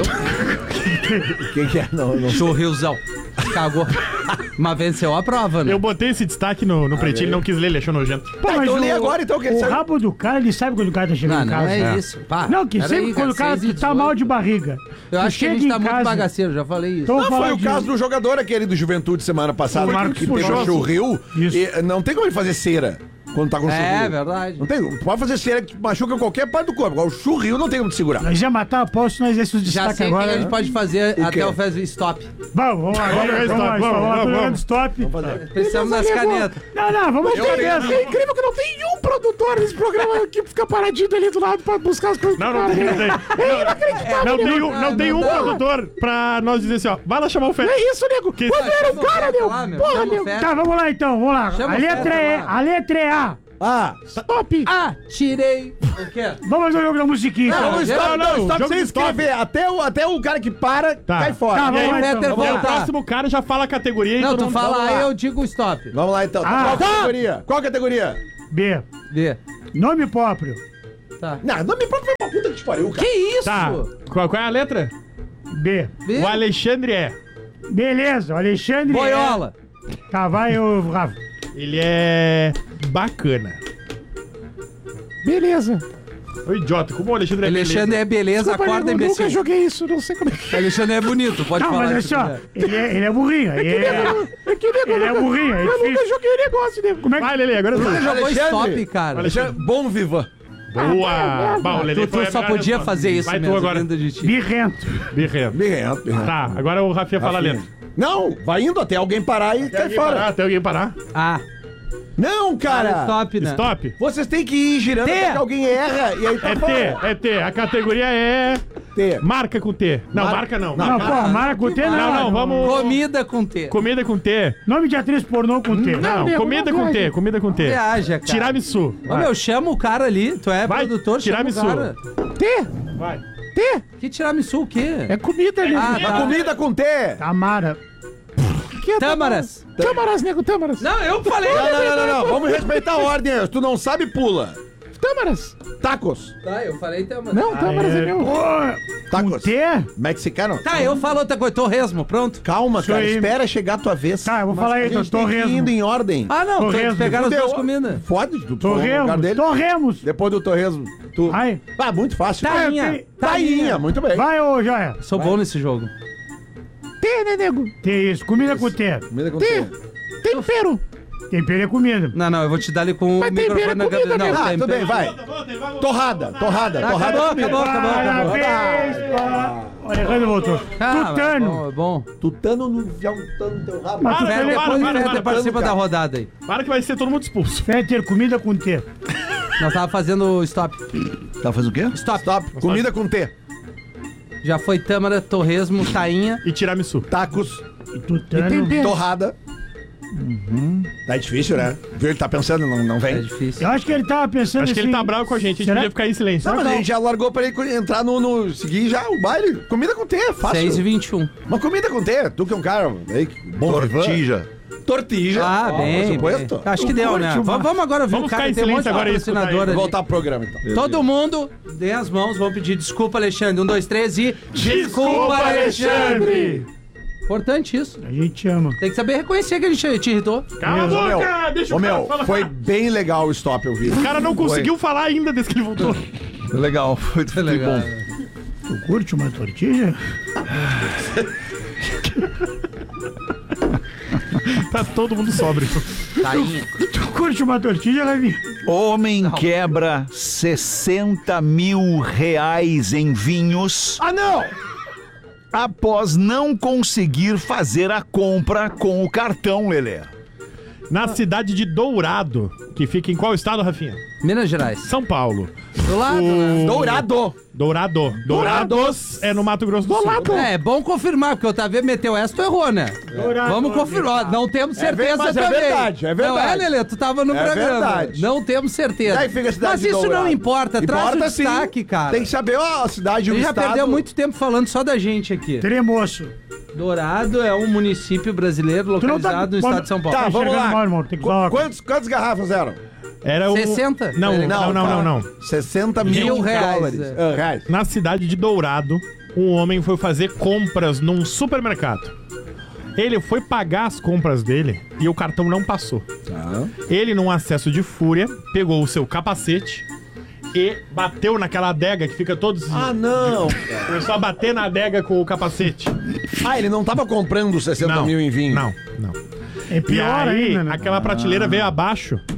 Speaker 9: Quem que é? Não, não.
Speaker 4: Churrilzão. Cagou. Mas venceu a prova, né?
Speaker 2: Eu botei esse destaque no, no Pretinho, ele não quis ler, ele achou nojento.
Speaker 3: Pô,
Speaker 9: Ah, então lê agora, então, que ele
Speaker 3: o
Speaker 9: sabe.
Speaker 3: rabo do cara, ele sabe quando o cara tá chegando
Speaker 4: Não,
Speaker 3: em
Speaker 4: não
Speaker 3: casa.
Speaker 4: é isso. Pá,
Speaker 3: Não, que
Speaker 4: pera
Speaker 3: sempre
Speaker 4: aí,
Speaker 3: quando o cara
Speaker 4: seis e
Speaker 3: tá mal de
Speaker 4: dezoito.
Speaker 3: barriga.
Speaker 4: Eu
Speaker 3: tu
Speaker 4: acho que a
Speaker 3: chega
Speaker 4: gente
Speaker 3: em
Speaker 4: tá muito
Speaker 3: casa-
Speaker 4: bagaceiro, já falei isso.
Speaker 3: Então,
Speaker 9: Não,
Speaker 3: vou
Speaker 9: foi
Speaker 3: falar
Speaker 9: o
Speaker 3: de-
Speaker 9: caso do jogador aquele do Juventude semana passada,
Speaker 3: O Marcos
Speaker 9: que
Speaker 3: puxou.
Speaker 9: teve um churril.
Speaker 3: Isso.
Speaker 9: E não tem como ele fazer cera. quando tá com
Speaker 4: É,
Speaker 9: churril.
Speaker 4: verdade.
Speaker 9: Não tem, tu pode fazer cera que machuca qualquer parte do corpo. Agora o churril não tem como te segurar.
Speaker 3: Nós já matar a posto, nós esse
Speaker 4: Já
Speaker 3: destaque
Speaker 4: sei o que
Speaker 3: agora.
Speaker 4: a gente
Speaker 3: né?
Speaker 4: pode fazer
Speaker 9: O
Speaker 4: até
Speaker 9: quê?
Speaker 4: o Fast Stop.
Speaker 3: Vamos, vamos lá. Vamos,
Speaker 2: Vamos,
Speaker 3: vamos,
Speaker 2: vamos,
Speaker 3: vamos,
Speaker 2: vamos,
Speaker 3: vamos,
Speaker 2: vamos.
Speaker 3: stop.
Speaker 4: Precisamos das canetas.
Speaker 3: Não, não, vamos ter mesmo.
Speaker 6: É incrível que não tem um produtor nesse programa que fica paradinho ali do lado pra buscar as coisas.
Speaker 2: Não, não tem, não tem.
Speaker 6: É inacreditável.
Speaker 2: Não tem um,
Speaker 4: Ah,
Speaker 2: não tem
Speaker 4: não
Speaker 2: um
Speaker 4: dá.
Speaker 2: produtor pra nós dizer assim, ó, vai lá chamar o Fé.
Speaker 6: É isso, nego.
Speaker 2: Que-
Speaker 6: Quando era um cara, nego.
Speaker 4: Lá, meu.
Speaker 6: Porra,
Speaker 4: Chama o
Speaker 6: nego.
Speaker 4: Fé.
Speaker 3: Tá, vamos lá então, vamos lá.
Speaker 4: Chama
Speaker 3: A
Speaker 4: o
Speaker 3: letra
Speaker 4: Feta
Speaker 3: E,
Speaker 4: lá.
Speaker 3: a letra é A.
Speaker 9: Ah,
Speaker 6: Stop.
Speaker 4: Ah, tirei. O quê?
Speaker 3: Vamos fazer o jogo da musiquinha.
Speaker 9: não,
Speaker 3: então.
Speaker 9: não, stop,
Speaker 2: não,
Speaker 9: não,
Speaker 2: não,
Speaker 9: stop
Speaker 2: jogo
Speaker 9: sem
Speaker 2: de stop.
Speaker 9: escrever. Até o, até o cara que para,
Speaker 2: Tá.
Speaker 9: cai fora.
Speaker 3: Tá,
Speaker 2: E aí,
Speaker 3: vamos lá,
Speaker 4: Peter,
Speaker 3: então.
Speaker 2: e aí o
Speaker 4: volta.
Speaker 2: próximo cara já fala a categoria e
Speaker 4: Não,
Speaker 2: todo
Speaker 4: tu
Speaker 2: mundo
Speaker 4: fala
Speaker 9: vamos
Speaker 4: aí,
Speaker 9: lá.
Speaker 4: eu digo stop.
Speaker 9: Vamos lá então.
Speaker 3: Ah,
Speaker 9: Qual
Speaker 3: tá.
Speaker 9: categoria? Qual categoria?
Speaker 3: B.
Speaker 4: Vê.
Speaker 3: Nome próprio.
Speaker 4: Tá.
Speaker 9: Não, não me próprio pra puta que te pariu, cara.
Speaker 4: Que isso?
Speaker 2: Tá, qual, qual é a letra?
Speaker 3: B.
Speaker 4: Vê.
Speaker 2: O Alexandre é.
Speaker 3: Beleza, o Alexandre.
Speaker 4: Boiola.
Speaker 3: É... Tá, vai o Rafa.
Speaker 2: Ele é bacana.
Speaker 6: Beleza.
Speaker 2: Ô idiota, como o Alexandre é
Speaker 4: Alexandre é beleza,
Speaker 6: Desculpa,
Speaker 4: acorda,
Speaker 6: nego, eu nunca
Speaker 4: imbecil.
Speaker 6: joguei isso, não sei como é que
Speaker 4: Alexandre é bonito, pode
Speaker 3: Não,
Speaker 4: falar.
Speaker 3: mas olha
Speaker 4: se
Speaker 3: só,
Speaker 4: quiser.
Speaker 3: ele é, ele é burrinho. Ele é,
Speaker 6: é que nego.
Speaker 3: ele é burrinho. É
Speaker 6: Eu nunca
Speaker 3: difícil.
Speaker 6: joguei negócio, nego.
Speaker 3: Como é que...
Speaker 2: Vai, Lelê, agora tu.
Speaker 4: Jogou
Speaker 9: Alexandre.
Speaker 4: stop, cara.
Speaker 9: Alexandre, bom viva.
Speaker 2: Boa! Bah, o Lelê
Speaker 4: Tu,
Speaker 2: foi
Speaker 4: tu
Speaker 2: a
Speaker 4: só
Speaker 2: melhor
Speaker 4: podia
Speaker 2: resposta.
Speaker 4: fazer isso
Speaker 2: Vai tu
Speaker 4: mesmo,
Speaker 2: agora.
Speaker 4: vindo de ti.
Speaker 3: Birrento.
Speaker 2: Birrento.
Speaker 9: Birrento, birrento.
Speaker 2: Tá, agora o Rafinha fala a
Speaker 9: Rafinha.
Speaker 2: letra.
Speaker 9: Não, vai indo até alguém parar e
Speaker 2: Até
Speaker 9: cai
Speaker 2: alguém
Speaker 9: fora.
Speaker 2: parar, até alguém parar.
Speaker 4: Ah,
Speaker 9: Não, cara.
Speaker 4: stop, né?
Speaker 2: Stop.
Speaker 9: Vocês têm que ir girando
Speaker 4: T.
Speaker 9: até que alguém erra e aí tá
Speaker 2: É
Speaker 9: fora.
Speaker 2: T, é T. A categoria é
Speaker 9: T.
Speaker 2: marca com T. Não,
Speaker 9: Mar-
Speaker 2: marca não.
Speaker 3: Não, pô, Mara com T não.
Speaker 2: Não, não, vamos...
Speaker 4: Comida com T.
Speaker 2: Comida com T.
Speaker 3: Nome de atriz pornô com T.
Speaker 2: Não,
Speaker 6: nego,
Speaker 2: comida
Speaker 6: não
Speaker 2: com
Speaker 6: pode.
Speaker 2: T, comida com T.
Speaker 4: Viaja, cara.
Speaker 2: Tiramisu.
Speaker 4: Ô,
Speaker 2: Vai.
Speaker 4: meu, chama o cara ali. Tu é
Speaker 2: Vai,
Speaker 4: produtor, chama o
Speaker 2: tiramisu.
Speaker 4: cara.
Speaker 6: T.
Speaker 2: Vai.
Speaker 6: T.
Speaker 4: Que tiramisu o quê?
Speaker 6: É comida, nego.
Speaker 4: Ah,
Speaker 9: A
Speaker 4: tá.
Speaker 9: comida com T.
Speaker 3: Tamara.
Speaker 6: Que é
Speaker 4: Tâmaras.
Speaker 6: Tâmaras, nego, tâmaras.
Speaker 4: Não, eu falei.
Speaker 9: Não, não, não, não, não. Vamos respeitar a ordem. Se tu não sabe, pula.
Speaker 6: Tâmaras.
Speaker 9: Tacos.
Speaker 4: Tá, eu falei tâmaras.
Speaker 6: Não, tâmaras é meu.
Speaker 9: Tacos.
Speaker 3: T?
Speaker 9: Mexicano.
Speaker 4: Tá, eu falo outra coisa. Torresmo, pronto.
Speaker 9: Calma, cara.
Speaker 3: aí.
Speaker 9: Espera chegar a tua vez.
Speaker 3: Tá, eu vou
Speaker 9: Mas
Speaker 3: falar
Speaker 9: a
Speaker 3: aí,
Speaker 9: gente tem que ir
Speaker 3: torresmo.
Speaker 9: indo em ordem.
Speaker 4: Ah, não.
Speaker 3: Torresmo.
Speaker 4: Tem que pegar as
Speaker 9: Fudeu.
Speaker 4: duas comidas.
Speaker 9: Pode, tu tu no lugar
Speaker 3: Torremos.
Speaker 9: dele.
Speaker 3: Torremos.
Speaker 9: Depois do torresmo. Tu...
Speaker 3: Vai.
Speaker 9: Ah, muito fácil.
Speaker 4: Tainha.
Speaker 3: eu tenho-
Speaker 9: Tainha, muito bem.
Speaker 3: Vai, ô Joia.
Speaker 4: Sou bom nesse jogo.
Speaker 6: T, né, nego?
Speaker 3: T, isso. Comida com T.
Speaker 9: Comida com
Speaker 6: T.
Speaker 9: T.
Speaker 6: Tempero.
Speaker 3: Tempero é comida.
Speaker 4: Não, não, eu vou te dar ali com
Speaker 6: Mas
Speaker 4: o
Speaker 6: tempero
Speaker 4: microfone
Speaker 6: é
Speaker 4: na
Speaker 6: comida,
Speaker 4: cabeça.
Speaker 6: né?
Speaker 4: Não,
Speaker 9: Ah, tudo
Speaker 4: tempero.
Speaker 9: bem, vai. Torrada, torrada,
Speaker 4: Tá,
Speaker 9: torrada.
Speaker 4: acabou,
Speaker 9: é comida.
Speaker 4: acabou, acabou, acabou.
Speaker 3: Parabéns, pá. O Alejandro voltou.
Speaker 4: Ah, mas
Speaker 3: Tutano.
Speaker 4: Bom, é bom.
Speaker 9: Tutano no tutano no teu rabo.
Speaker 3: Mas
Speaker 2: Para,
Speaker 3: Fetter,
Speaker 2: para,
Speaker 4: Depois
Speaker 2: para,
Speaker 4: o
Speaker 2: para,
Speaker 4: Fetter
Speaker 2: para,
Speaker 4: participa
Speaker 9: cara.
Speaker 4: da rodada aí.
Speaker 2: Para que vai ser todo mundo expulso.
Speaker 3: Fetter, comida com T.
Speaker 4: Nós tava fazendo stop.
Speaker 9: Tá fazendo o quê?
Speaker 4: Stop.
Speaker 9: Stop. Comida com T.
Speaker 4: Já foi tâmara, torresmo, tainha.
Speaker 2: E tiramisu.
Speaker 9: Tacos,
Speaker 3: E tutano.
Speaker 6: Tempero.
Speaker 9: torrada. Tá difícil, né? Viu? Ele tá pensando, não, não
Speaker 4: É
Speaker 9: vem.
Speaker 4: difícil.
Speaker 3: Eu acho que ele tava pensando
Speaker 2: Acho que ele
Speaker 3: assim,
Speaker 2: tá bravo com a gente. A gente
Speaker 3: será-
Speaker 2: podia ficar em silêncio.
Speaker 9: Não, mas a gente já largou pra ele entrar no, no seguir já o baile. Comida com T, fácil.
Speaker 4: seis e vinte e um.
Speaker 9: Uma comida com T. Tu que é um cara aí, bom
Speaker 1: Tortija.
Speaker 9: Tortija.
Speaker 4: Ah,
Speaker 9: Ó,
Speaker 4: bem,
Speaker 9: Por supuesto.
Speaker 4: bem. Acho que deu, né? Vamos, vamos agora ver
Speaker 2: Vamos
Speaker 4: o cara.
Speaker 2: ficar em
Speaker 4: Tem um monte de
Speaker 2: silêncio agora e escutar
Speaker 4: patrocinador
Speaker 2: ele.
Speaker 4: ali.
Speaker 9: Vou voltar pro programa, então.
Speaker 4: Todo mundo, dê as mãos, vamos pedir desculpa, Alexandre. Um, dois, três e... Desculpa, Alexandre! Importante isso.
Speaker 3: A gente ama.
Speaker 4: Tem que saber reconhecer que a gente te irritou.
Speaker 2: Cala a
Speaker 9: Ô,
Speaker 2: boca!
Speaker 9: meu,
Speaker 2: Deixa
Speaker 9: ô,
Speaker 2: o cara
Speaker 9: meu,
Speaker 2: falar.
Speaker 9: foi bem legal o stop, eu vi.
Speaker 2: O cara não conseguiu falar ainda desde que ele voltou.
Speaker 1: Foi legal, foi, foi
Speaker 4: legal.
Speaker 1: bom.
Speaker 3: Tu curte uma tortilha?
Speaker 2: Tá todo mundo sóbrio.
Speaker 4: Tainha.
Speaker 3: Tu curte uma tortilha, Levi?
Speaker 1: Homem quebra sessenta mil reais em vinhos
Speaker 9: Ah, não!
Speaker 1: após não conseguir fazer a compra com o cartão, Lelê.
Speaker 2: Na cidade de Dourado, que fica em qual estado, Rafinha?
Speaker 4: Minas Gerais.
Speaker 2: São Paulo.
Speaker 4: Do lado, né?
Speaker 9: Dourado!
Speaker 2: Dourado. Dourados é no Mato Grosso do Sul.
Speaker 4: É, é bom confirmar, porque o Otávio meteu essa, tu errou, né?
Speaker 3: Dourado.
Speaker 4: Vamos confirmar. Não temos certeza
Speaker 9: mas é
Speaker 4: também.
Speaker 9: verdade, é verdade.
Speaker 4: Não é, Lelê? Tu tava no
Speaker 9: É
Speaker 4: programa.
Speaker 9: verdade.
Speaker 4: Não temos certeza.
Speaker 9: Daí fica a cidade
Speaker 4: Mas
Speaker 9: de
Speaker 4: isso
Speaker 9: Dourado.
Speaker 4: não importa. Traz
Speaker 9: Importa
Speaker 4: o destaque,
Speaker 9: sim.
Speaker 4: cara.
Speaker 9: Tem que saber, ó, a cidade e o
Speaker 4: Ele já
Speaker 9: estado.
Speaker 4: perdeu muito tempo falando só da gente aqui.
Speaker 3: Tremoço.
Speaker 4: Dourado é um município brasileiro
Speaker 3: Tu não tá-
Speaker 4: localizado no estado de São Paulo.
Speaker 9: Tá, vamos
Speaker 3: enxergando
Speaker 9: lá.
Speaker 3: mal, irmão, tem que
Speaker 9: Qu-
Speaker 3: dar uma-
Speaker 9: Quantos, quantas garrafas eram?
Speaker 2: Era o...
Speaker 4: sessenta?
Speaker 2: Não,
Speaker 4: Não,
Speaker 2: não, não, não, não.
Speaker 9: sessenta mil,
Speaker 4: Mil reais,
Speaker 9: dólares.
Speaker 4: é.
Speaker 9: Ah, reais.
Speaker 2: Na cidade de Dourado, um homem foi fazer compras num supermercado. Ele foi pagar as compras dele e o cartão não passou. Ele, num acesso de fúria, pegou o seu capacete e bateu naquela adega que fica todos...
Speaker 9: Ah, não!
Speaker 2: Começou a bater na adega com o capacete.
Speaker 9: Ah, ele não tava comprando sessenta
Speaker 2: Não,
Speaker 9: mil em vinho.
Speaker 2: não, não.
Speaker 3: É
Speaker 2: E
Speaker 3: pior
Speaker 2: aí,
Speaker 3: ainda, né?
Speaker 2: aquela prateleira veio abaixo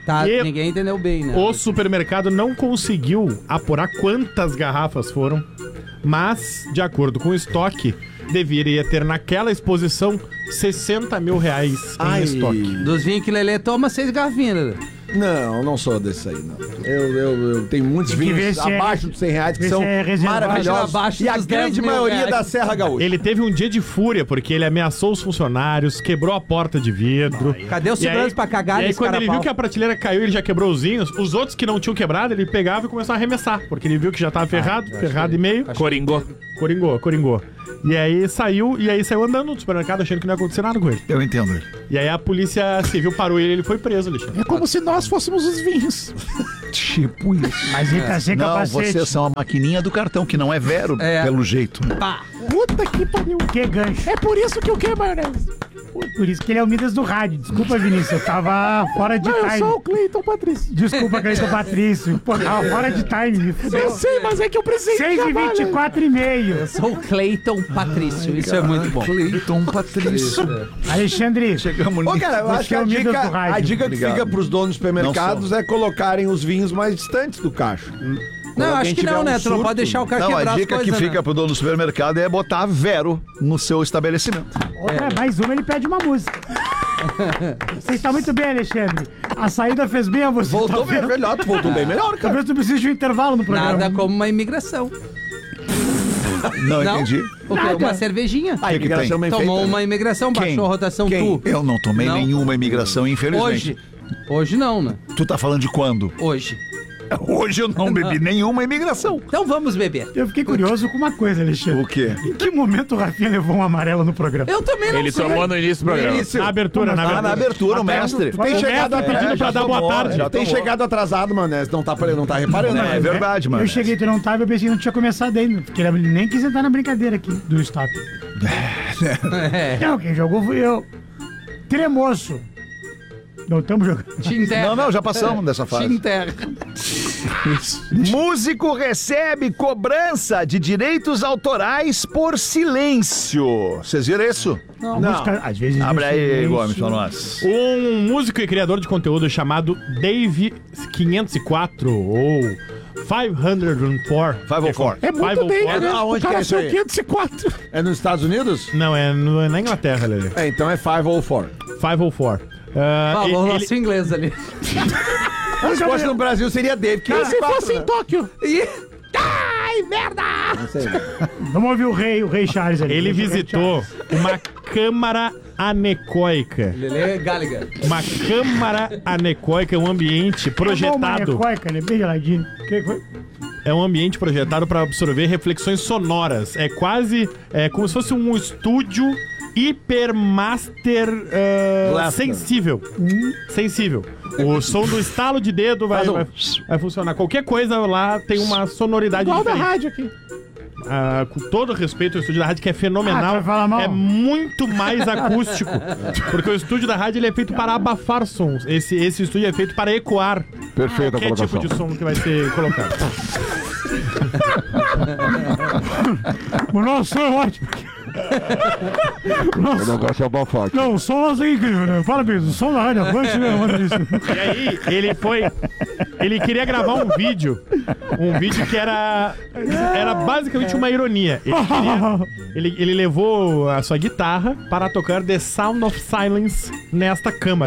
Speaker 4: Tá,
Speaker 2: E
Speaker 4: ninguém entendeu bem, né?
Speaker 2: O supermercado não conseguiu apurar quantas garrafas foram, mas, de acordo com o estoque, deveria ter naquela exposição sessenta mil reais
Speaker 9: Ai.
Speaker 2: em estoque.
Speaker 4: Dos vinhos que Lelê toma, seis garrafinhas, Lelê.
Speaker 9: Não, não sou desse aí, não. Eu, eu, eu tenho muitos
Speaker 3: Tem que ver
Speaker 9: vinhos
Speaker 3: se é-
Speaker 9: abaixo dos cem reais que
Speaker 3: ver
Speaker 9: são
Speaker 3: se é reservado.
Speaker 9: maravilhosos.
Speaker 4: Abaixo
Speaker 9: E a
Speaker 4: dos dez
Speaker 9: grande
Speaker 4: mil
Speaker 9: maioria
Speaker 4: reais.
Speaker 9: da Serra Gaúcha.
Speaker 2: Ele teve um dia de fúria porque ele ameaçou os funcionários, quebrou a porta de vidro.
Speaker 4: Cadê o
Speaker 2: E
Speaker 4: segurança
Speaker 2: aí-
Speaker 4: pra cagar
Speaker 2: E aí,
Speaker 4: nesse
Speaker 2: quando ele
Speaker 4: carapau?
Speaker 2: viu que a prateleira caiu, ele já quebrou os vinhos. Os outros que não tinham quebrado, ele pegava e começou a arremessar. Porque ele viu que já tava ferrado, ferrado e meio.
Speaker 1: Coringou.
Speaker 2: Coringou, coringou. E aí saiu, e aí saiu andando no supermercado achando que não ia acontecer nada com ele.
Speaker 1: Eu entendo ele.
Speaker 2: E aí a polícia civil parou ele e ele foi preso, Alexandre.
Speaker 6: É como se nós fôssemos os vinhos.
Speaker 1: Tipo isso.
Speaker 3: Mas ele tá sem
Speaker 1: Não,
Speaker 3: capacete.
Speaker 1: vocês são a maquininha do cartão, que não é Vero,
Speaker 4: É.
Speaker 1: pelo jeito.
Speaker 6: Puta que pariu.
Speaker 3: Que gancho.
Speaker 6: É por isso que eu quero maionese.
Speaker 3: Por isso que ele é o Midas do rádio. Desculpa, Vinícius, eu tava fora de
Speaker 6: Não, eu
Speaker 3: time.
Speaker 6: sou o Cleiton Patrício.
Speaker 3: Desculpa, Cleiton Patrício. Pô, tava fora de time, me
Speaker 6: Eu
Speaker 3: fudeu.
Speaker 6: sei, mas é que eu precisei
Speaker 3: seis e vinte e quatro e meio.
Speaker 4: Eu sou o Cleiton Patrício, isso é muito bom.
Speaker 1: Cleiton Patrício.
Speaker 3: Alexandre,
Speaker 1: Chegamos
Speaker 9: Ô, cara, eu
Speaker 3: Você
Speaker 9: acho que
Speaker 3: é
Speaker 9: a
Speaker 3: o Midas
Speaker 9: dica,
Speaker 3: do rádio.
Speaker 9: a dica que
Speaker 1: Obrigado.
Speaker 9: fica pros donos dos supermercados
Speaker 1: Não
Speaker 9: é colocarem os vinhos mais distantes do cacho.
Speaker 4: Não,
Speaker 9: alguém
Speaker 4: acho que
Speaker 9: tiver
Speaker 4: não,
Speaker 9: um
Speaker 4: né? Tu não
Speaker 9: surto-
Speaker 4: pode deixar o cara
Speaker 1: Não,
Speaker 4: quebrar
Speaker 1: a
Speaker 4: as
Speaker 1: dica que
Speaker 4: coisas,
Speaker 1: fica
Speaker 4: né?
Speaker 1: pro dono do supermercado é botar Vero no seu estabelecimento.
Speaker 3: outra, mais uma, ele pede uma música. Você está muito bem, Alexandre. A saída fez bem a você.
Speaker 9: Voltou bem
Speaker 3: Talvez-
Speaker 9: melhor, tu voltou bem melhor, cara.
Speaker 3: Talvez tu precise de um intervalo no programa.
Speaker 4: Nada como uma imigração.
Speaker 1: Não,
Speaker 4: Não?
Speaker 1: entendi.
Speaker 4: O quê? Uma cervejinha.
Speaker 9: A
Speaker 1: que
Speaker 9: imigração bem
Speaker 4: Tomou
Speaker 9: feita.
Speaker 4: uma imigração,
Speaker 1: Quem?
Speaker 4: baixou a rotação
Speaker 9: Quem?
Speaker 4: tu.
Speaker 1: Eu não tomei
Speaker 4: Não.
Speaker 1: nenhuma imigração, infelizmente.
Speaker 4: Hoje. Hoje não, né?
Speaker 1: Tu tá falando de quando?
Speaker 4: Hoje.
Speaker 1: Hoje eu não bebi nenhuma imigração.
Speaker 4: Então vamos beber.
Speaker 3: Eu fiquei curioso com uma coisa, Alexandre.
Speaker 1: O quê?
Speaker 3: Em que momento o Rafinha levou um amarelo no programa?
Speaker 4: Eu também não
Speaker 10: Ele
Speaker 4: sei.
Speaker 10: tomou no início do programa.
Speaker 9: Isso.
Speaker 2: Na abertura, na
Speaker 1: Ah,
Speaker 2: abertura.
Speaker 1: na abertura, o
Speaker 3: Até
Speaker 1: mestre.
Speaker 3: tu-
Speaker 9: Tem
Speaker 3: o
Speaker 9: chegado
Speaker 3: mestre
Speaker 9: a-
Speaker 3: pedindo
Speaker 9: é,
Speaker 3: pra
Speaker 9: já
Speaker 3: dar boa
Speaker 1: tomou,
Speaker 3: tarde.
Speaker 1: já
Speaker 9: Tem
Speaker 1: tomou.
Speaker 9: chegado atrasado, mano. Não tá, não tá reparando,
Speaker 1: É
Speaker 9: né?
Speaker 1: verdade, mano.
Speaker 3: Eu cheguei, tu não tava, eu pensei que não tinha começado ainda. Porque ele nem quis entrar na brincadeira aqui do stop.
Speaker 4: É.
Speaker 3: Não, quem jogou fui eu. Tremoço. Não estamos jogando.
Speaker 4: Te enterra.
Speaker 1: Não, não, já passamos dessa
Speaker 4: Te
Speaker 1: fase.
Speaker 4: enterra.
Speaker 1: Músico recebe cobrança de direitos autorais por silêncio. Vocês viram isso?
Speaker 3: A música, às vezes.
Speaker 1: Abre
Speaker 3: no
Speaker 1: aí,
Speaker 3: silêncio-
Speaker 1: Gomes, pra nós.
Speaker 2: Um músico e criador de conteúdo chamado Dave quinhentos e quatro ou quinhentos e quatro.
Speaker 1: quinhentos e quatro.
Speaker 6: É muito
Speaker 2: quinhentos e
Speaker 6: bem,
Speaker 2: quatro.
Speaker 6: né?
Speaker 9: Aonde
Speaker 6: O cara
Speaker 9: que é isso
Speaker 6: saiu
Speaker 9: aí?
Speaker 6: quinhentos e quatro.
Speaker 9: É nos Estados Unidos?
Speaker 2: Não, é, no- é na Inglaterra, Lelê.
Speaker 9: É, então é quinhentos e quatro.
Speaker 2: quinhentos e quatro. Ah,
Speaker 4: Falou
Speaker 2: ele-
Speaker 4: nosso inglês ali.
Speaker 9: Se fosse no Brasil, seria Dave.
Speaker 6: Cara, se fosse em
Speaker 9: né?
Speaker 6: Tóquio.
Speaker 4: Ih,
Speaker 5: Ai, merda!
Speaker 9: Não sei.
Speaker 3: Vamos ouvir o rei, o rei Charles ali.
Speaker 2: ele
Speaker 3: O rei
Speaker 2: visitou uma câmara anecoica.
Speaker 4: Lelê Gallagher.
Speaker 2: Uma câmara anecoica é um ambiente
Speaker 3: Charles. É bom,
Speaker 2: projetado.
Speaker 3: manecoica, né? Bem geladinho. Que que foi?
Speaker 2: É um ambiente projetado para absorver reflexões sonoras. É quase é como se fosse um estúdio hipermaster uh,
Speaker 9: Blaster.
Speaker 2: sensível. Sensível. O som do estalo de dedo vai,
Speaker 9: Faz um-
Speaker 2: vai, vai funcionar. Qualquer coisa lá tem uma sonoridade
Speaker 6: Igual da
Speaker 2: diferente.
Speaker 6: rádio aqui.
Speaker 2: Ah, com todo respeito ao estúdio da rádio, que é
Speaker 3: Ah, tu
Speaker 2: fenomenal,
Speaker 3: vai falar mal?
Speaker 2: é muito mais acústico. Porque o estúdio da rádio ele é feito para abafar sons. Esse, esse estúdio é feito para ecoar
Speaker 10: Perfeita a
Speaker 2: qualquer tipo
Speaker 10: colocação.
Speaker 2: de som que vai ser colocado.
Speaker 3: O nosso som é ótimo.
Speaker 10: O negócio é abafar.
Speaker 3: Não, o som é incrível, né? Parabéns, o som da rádio Avante, né? Manda isso.
Speaker 2: E aí, ele foi. Ele queria gravar um vídeo. Um vídeo que era. Era basicamente uma ironia. Ele, queria- ele, ele levou a sua guitarra para tocar The Sound of Silence nesta câmara.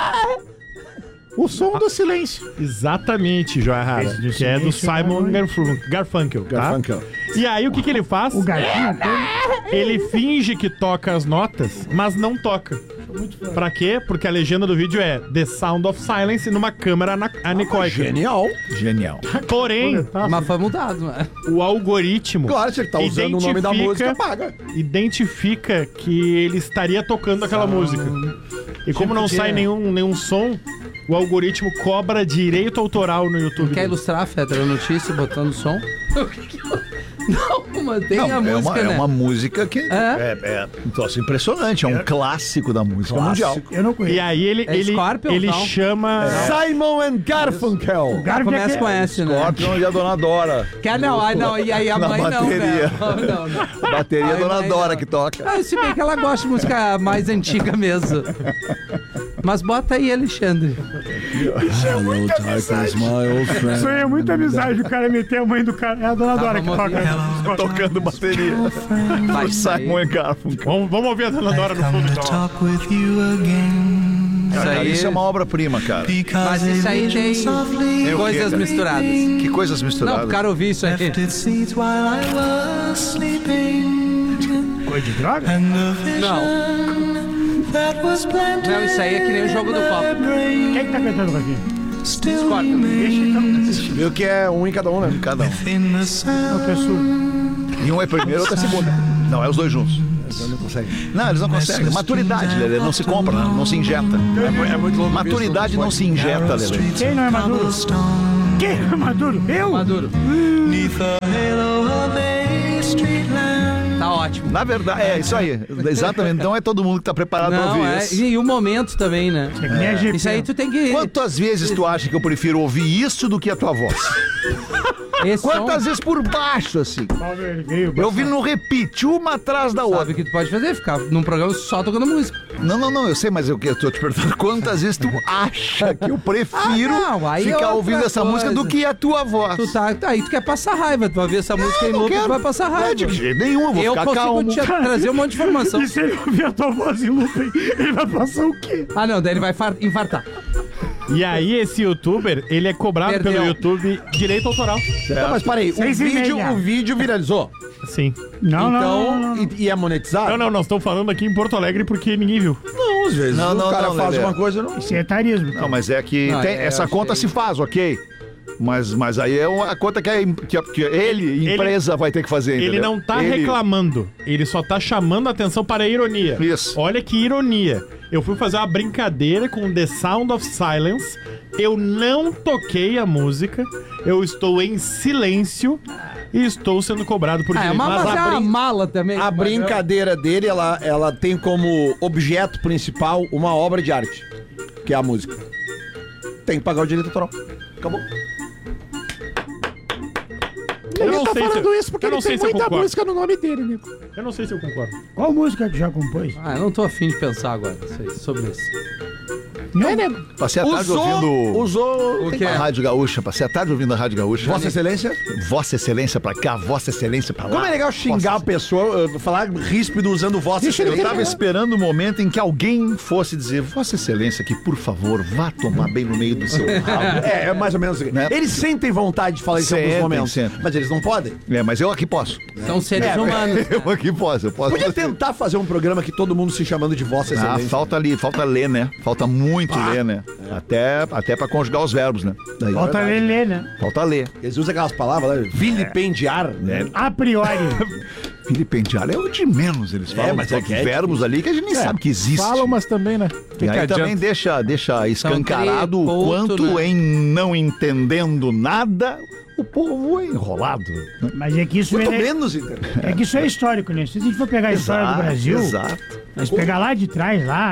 Speaker 6: O som do silêncio.
Speaker 2: Exatamente, Joia Rara.
Speaker 3: Esse do
Speaker 2: Que é do
Speaker 3: silêncio,
Speaker 2: Simon
Speaker 3: né?
Speaker 2: Garfun- Garfunkel, tá?
Speaker 9: Garfunkel.
Speaker 2: E aí, o que, que ele faz?
Speaker 3: O gatinho todo.
Speaker 2: Ele finge que toca as notas, mas não toca. Pra quê? Porque a legenda do vídeo é The Sound of Silence numa câmera ana- anecoica.
Speaker 9: Genial.
Speaker 1: Genial.
Speaker 2: Porém,
Speaker 4: Mas foi mudado, né?
Speaker 2: o algoritmo
Speaker 9: Claro, se ele tá usando o nome da
Speaker 2: Identifica-
Speaker 9: música, paga.
Speaker 2: identifica que ele estaria tocando aquela música. E como não
Speaker 4: podia-
Speaker 2: sai nenhum, nenhum som, o algoritmo cobra direito autoral no YouTube.
Speaker 4: Quer
Speaker 2: dele.
Speaker 4: ilustrar, Fetra, a notícia botando som? O que que eu- Não, mas tem
Speaker 1: Não,
Speaker 4: a
Speaker 1: é,
Speaker 4: música,
Speaker 1: uma,
Speaker 4: né?
Speaker 1: é uma música que
Speaker 4: É?
Speaker 1: é, é um troço impressionante. É um clássico da música mundial.
Speaker 3: Eu não conheço.
Speaker 2: E aí ele,
Speaker 4: É
Speaker 2: ele,
Speaker 4: Scorpion,
Speaker 2: ele
Speaker 4: não?
Speaker 2: chama...
Speaker 9: Simon and Garfunkel.
Speaker 3: O Garvey
Speaker 4: Começa
Speaker 3: é
Speaker 4: com
Speaker 3: que-
Speaker 4: S, né?
Speaker 1: Scorpion e a Dona Dora.
Speaker 4: Quer não, ai não, e aí a
Speaker 1: Na
Speaker 4: mãe não,
Speaker 1: bateria.
Speaker 4: né? Não, não, não.
Speaker 1: Bateria
Speaker 4: Ai,
Speaker 1: Dona
Speaker 4: mãe,
Speaker 1: Dora
Speaker 4: não.
Speaker 1: que toca.
Speaker 4: Ah, se bem que ela gosta de música mais antiga mesmo. Mas bota aí, Alexandre.
Speaker 3: Isso é muita amizade. Isso aí é muita amizade, o cara meter a mãe do cara. É a dona Dora que toca.
Speaker 1: Tocando bateria. O Simon e Garfunkel.
Speaker 2: Vamos, vamos ouvir a dona Dora no fundo, então.
Speaker 1: Isso,
Speaker 4: aí...
Speaker 1: isso é uma obra-prima, cara.
Speaker 4: Mas isso aí tem
Speaker 1: Tem o
Speaker 4: coisas
Speaker 1: quê, cara?
Speaker 4: misturadas.
Speaker 1: Que coisas
Speaker 4: Não,
Speaker 1: misturadas?
Speaker 4: pro cara ouvir isso aí.
Speaker 3: Coisa de droga?
Speaker 4: Não. Não, isso aí é que nem o jogo do copo.
Speaker 3: Quem que tá cantando, Rafinha?
Speaker 4: Discorda.
Speaker 3: Deixa então.
Speaker 9: Viu que é um em cada um, né?
Speaker 1: Cada um.
Speaker 3: Não, tu é surdo.
Speaker 1: E um é primeiro, outro é segunda. Não, é os dois juntos.
Speaker 9: Não consegue.
Speaker 1: Não, eles não conseguem. Maturidade, Lelê, não se compra, não, não se injeta.
Speaker 9: É muito louco.
Speaker 1: Maturidade não se injeta, Lelê.
Speaker 3: Quem não é maduro? Quem não é maduro? Eu?
Speaker 4: Maduro. Tá ótimo.
Speaker 1: Na verdade, é isso aí. Exatamente. Então é todo mundo que tá preparado pra
Speaker 4: Não,
Speaker 1: ouvir
Speaker 4: é.
Speaker 1: isso.
Speaker 4: E o momento também, né?
Speaker 3: É que nem a G P.
Speaker 4: Isso aí tu tem que.
Speaker 1: Quantas vezes tu acha que eu prefiro ouvir isso do que a tua voz?
Speaker 4: Esse
Speaker 1: Quantas
Speaker 4: som,
Speaker 1: vezes por baixo, assim?
Speaker 3: Ele veio,
Speaker 1: Eu vi no repeat, uma atrás da
Speaker 4: sabe
Speaker 1: outra.
Speaker 4: o que tu pode fazer? Ficar num programa só tocando música.
Speaker 1: Não, não, não, eu sei, mas eu, eu tô te perguntando quantas vezes tu acha que eu prefiro
Speaker 4: Ah, não, aí é
Speaker 1: ficar
Speaker 4: outra
Speaker 1: ouvindo essa
Speaker 4: coisa.
Speaker 1: música do que a tua voz.
Speaker 4: Tu tá, tá aí, tu quer passar raiva. Tu vai ver essa música em
Speaker 1: não
Speaker 4: loop,
Speaker 1: quero.
Speaker 4: tu vai passar
Speaker 1: É,
Speaker 4: raiva.
Speaker 1: de jeito nenhum, eu vou
Speaker 4: Eu
Speaker 1: ficar
Speaker 4: consigo
Speaker 1: calmo.
Speaker 4: te trazer um monte de informação.
Speaker 3: E se ele ouvir a tua voz em loop, ele vai passar o quê?
Speaker 4: Ah, não, daí ele vai far- infartar.
Speaker 2: E aí, esse youtuber, ele é cobrado
Speaker 4: Perdeu.
Speaker 2: pelo YouTube direito autoral.
Speaker 9: Tá, mas parei, o
Speaker 3: Seis e
Speaker 9: vídeo,
Speaker 3: meia.
Speaker 9: o vídeo viralizou.
Speaker 2: Sim.
Speaker 3: Não, não,
Speaker 9: Então,
Speaker 3: não, não, não.
Speaker 9: E, e é monetizado?
Speaker 2: Não, não, nós estamos falando aqui em Porto Alegre porque ninguém viu.
Speaker 9: Não, às vezes
Speaker 1: Não,
Speaker 9: o
Speaker 1: não,
Speaker 9: cara
Speaker 1: não,
Speaker 9: faz
Speaker 1: Lelê.
Speaker 9: uma coisa, não.
Speaker 3: Isso é etarismo.
Speaker 1: Não, mas é que
Speaker 4: Não,
Speaker 1: tem-
Speaker 4: é,
Speaker 1: essa
Speaker 4: eu
Speaker 1: conta
Speaker 4: achei-
Speaker 1: se faz, ok? Mas, mas aí é uma conta que, a, em- que, a- que ele, empresa, vai ter que fazer,
Speaker 2: Ele
Speaker 1: entendeu?
Speaker 2: não tá
Speaker 1: Ele-
Speaker 2: reclamando, ele só tá chamando a atenção para a ironia.
Speaker 1: Isso.
Speaker 2: Olha que ironia. Eu fui fazer uma brincadeira com The Sound of Silence, eu não toquei a música, eu estou em silêncio e estou sendo cobrado por
Speaker 4: Ah, é
Speaker 2: direito.
Speaker 4: uma,
Speaker 2: Mas
Speaker 4: mas é
Speaker 2: a
Speaker 4: uma
Speaker 2: brin-
Speaker 4: mala também.
Speaker 9: A brincadeira dele, ela, ela tem como objeto principal uma obra de arte, que é a música. Tem que pagar o direito autoral. Acabou.
Speaker 2: Eu não
Speaker 6: tá
Speaker 2: sei se
Speaker 6: falando
Speaker 2: eu-
Speaker 6: isso porque
Speaker 2: eu não
Speaker 6: ele
Speaker 2: sei
Speaker 6: tem
Speaker 2: se eu
Speaker 6: muita
Speaker 2: concordo.
Speaker 6: música no nome dele, Nico.
Speaker 2: Eu não sei se eu concordo.
Speaker 3: Qual música tu já compôs?
Speaker 4: Ah, eu não tô afim de pensar agora isso aí, sobre isso.
Speaker 6: Não, nego.
Speaker 1: Passei a tarde ouvindo
Speaker 9: usou
Speaker 4: O que
Speaker 1: a
Speaker 4: é?
Speaker 1: Rádio Gaúcha. Passei a tarde ouvindo a Rádio Gaúcha.
Speaker 9: Vossa Excelência.
Speaker 1: Vossa Excelência pra cá, Vossa Excelência pra lá.
Speaker 9: Como é legal xingar a
Speaker 1: Vossa-
Speaker 9: pessoa, uh, falar ríspido usando Vossa
Speaker 6: Deixa ele
Speaker 1: Eu
Speaker 9: Excelência.
Speaker 1: tava esperando o momento em que alguém fosse dizer, Vossa Excelência, que por favor, vá tomar bem no meio do seu rabo.
Speaker 9: É, é mais ou menos assim.
Speaker 1: Né?
Speaker 9: Eles sentem vontade de falar isso em alguns
Speaker 1: Sentem,
Speaker 9: momentos,
Speaker 1: sentem.
Speaker 9: mas eles não podem.
Speaker 1: É, mas eu aqui posso.
Speaker 4: São seres
Speaker 9: É,
Speaker 4: humanos.
Speaker 1: Eu aqui posso, eu posso.
Speaker 9: Podia tentar fazer um programa que todo mundo se chamando de Vossa
Speaker 1: Ah,
Speaker 9: Excelência.
Speaker 1: falta ali, falta ler, né? Falta muito ler, né? Até, até pra conjugar os verbos, né? Daí,
Speaker 3: Falta Lelê, né?
Speaker 1: falta ler.
Speaker 9: Eles usam aquelas palavras, né? Vilipendiar, né?
Speaker 3: A priori.
Speaker 1: Vilipendiar é o de menos, eles falam.
Speaker 9: mas é
Speaker 1: Só
Speaker 9: que é
Speaker 1: verbos ali que a gente nem sabe que existe.
Speaker 6: Falam, mas também, né?
Speaker 1: E aí também deixa, deixa escancarado o
Speaker 4: ponto,
Speaker 1: quanto
Speaker 4: né?
Speaker 1: em não entendendo nada, o povo é enrolado. né?
Speaker 3: Mas é que isso
Speaker 9: Muito
Speaker 3: é,
Speaker 9: menos, entendeu?
Speaker 3: é que isso é histórico, né? Se a gente for pegar a história do Brasil,
Speaker 1: Exato.
Speaker 3: mas pegar lá de trás, lá,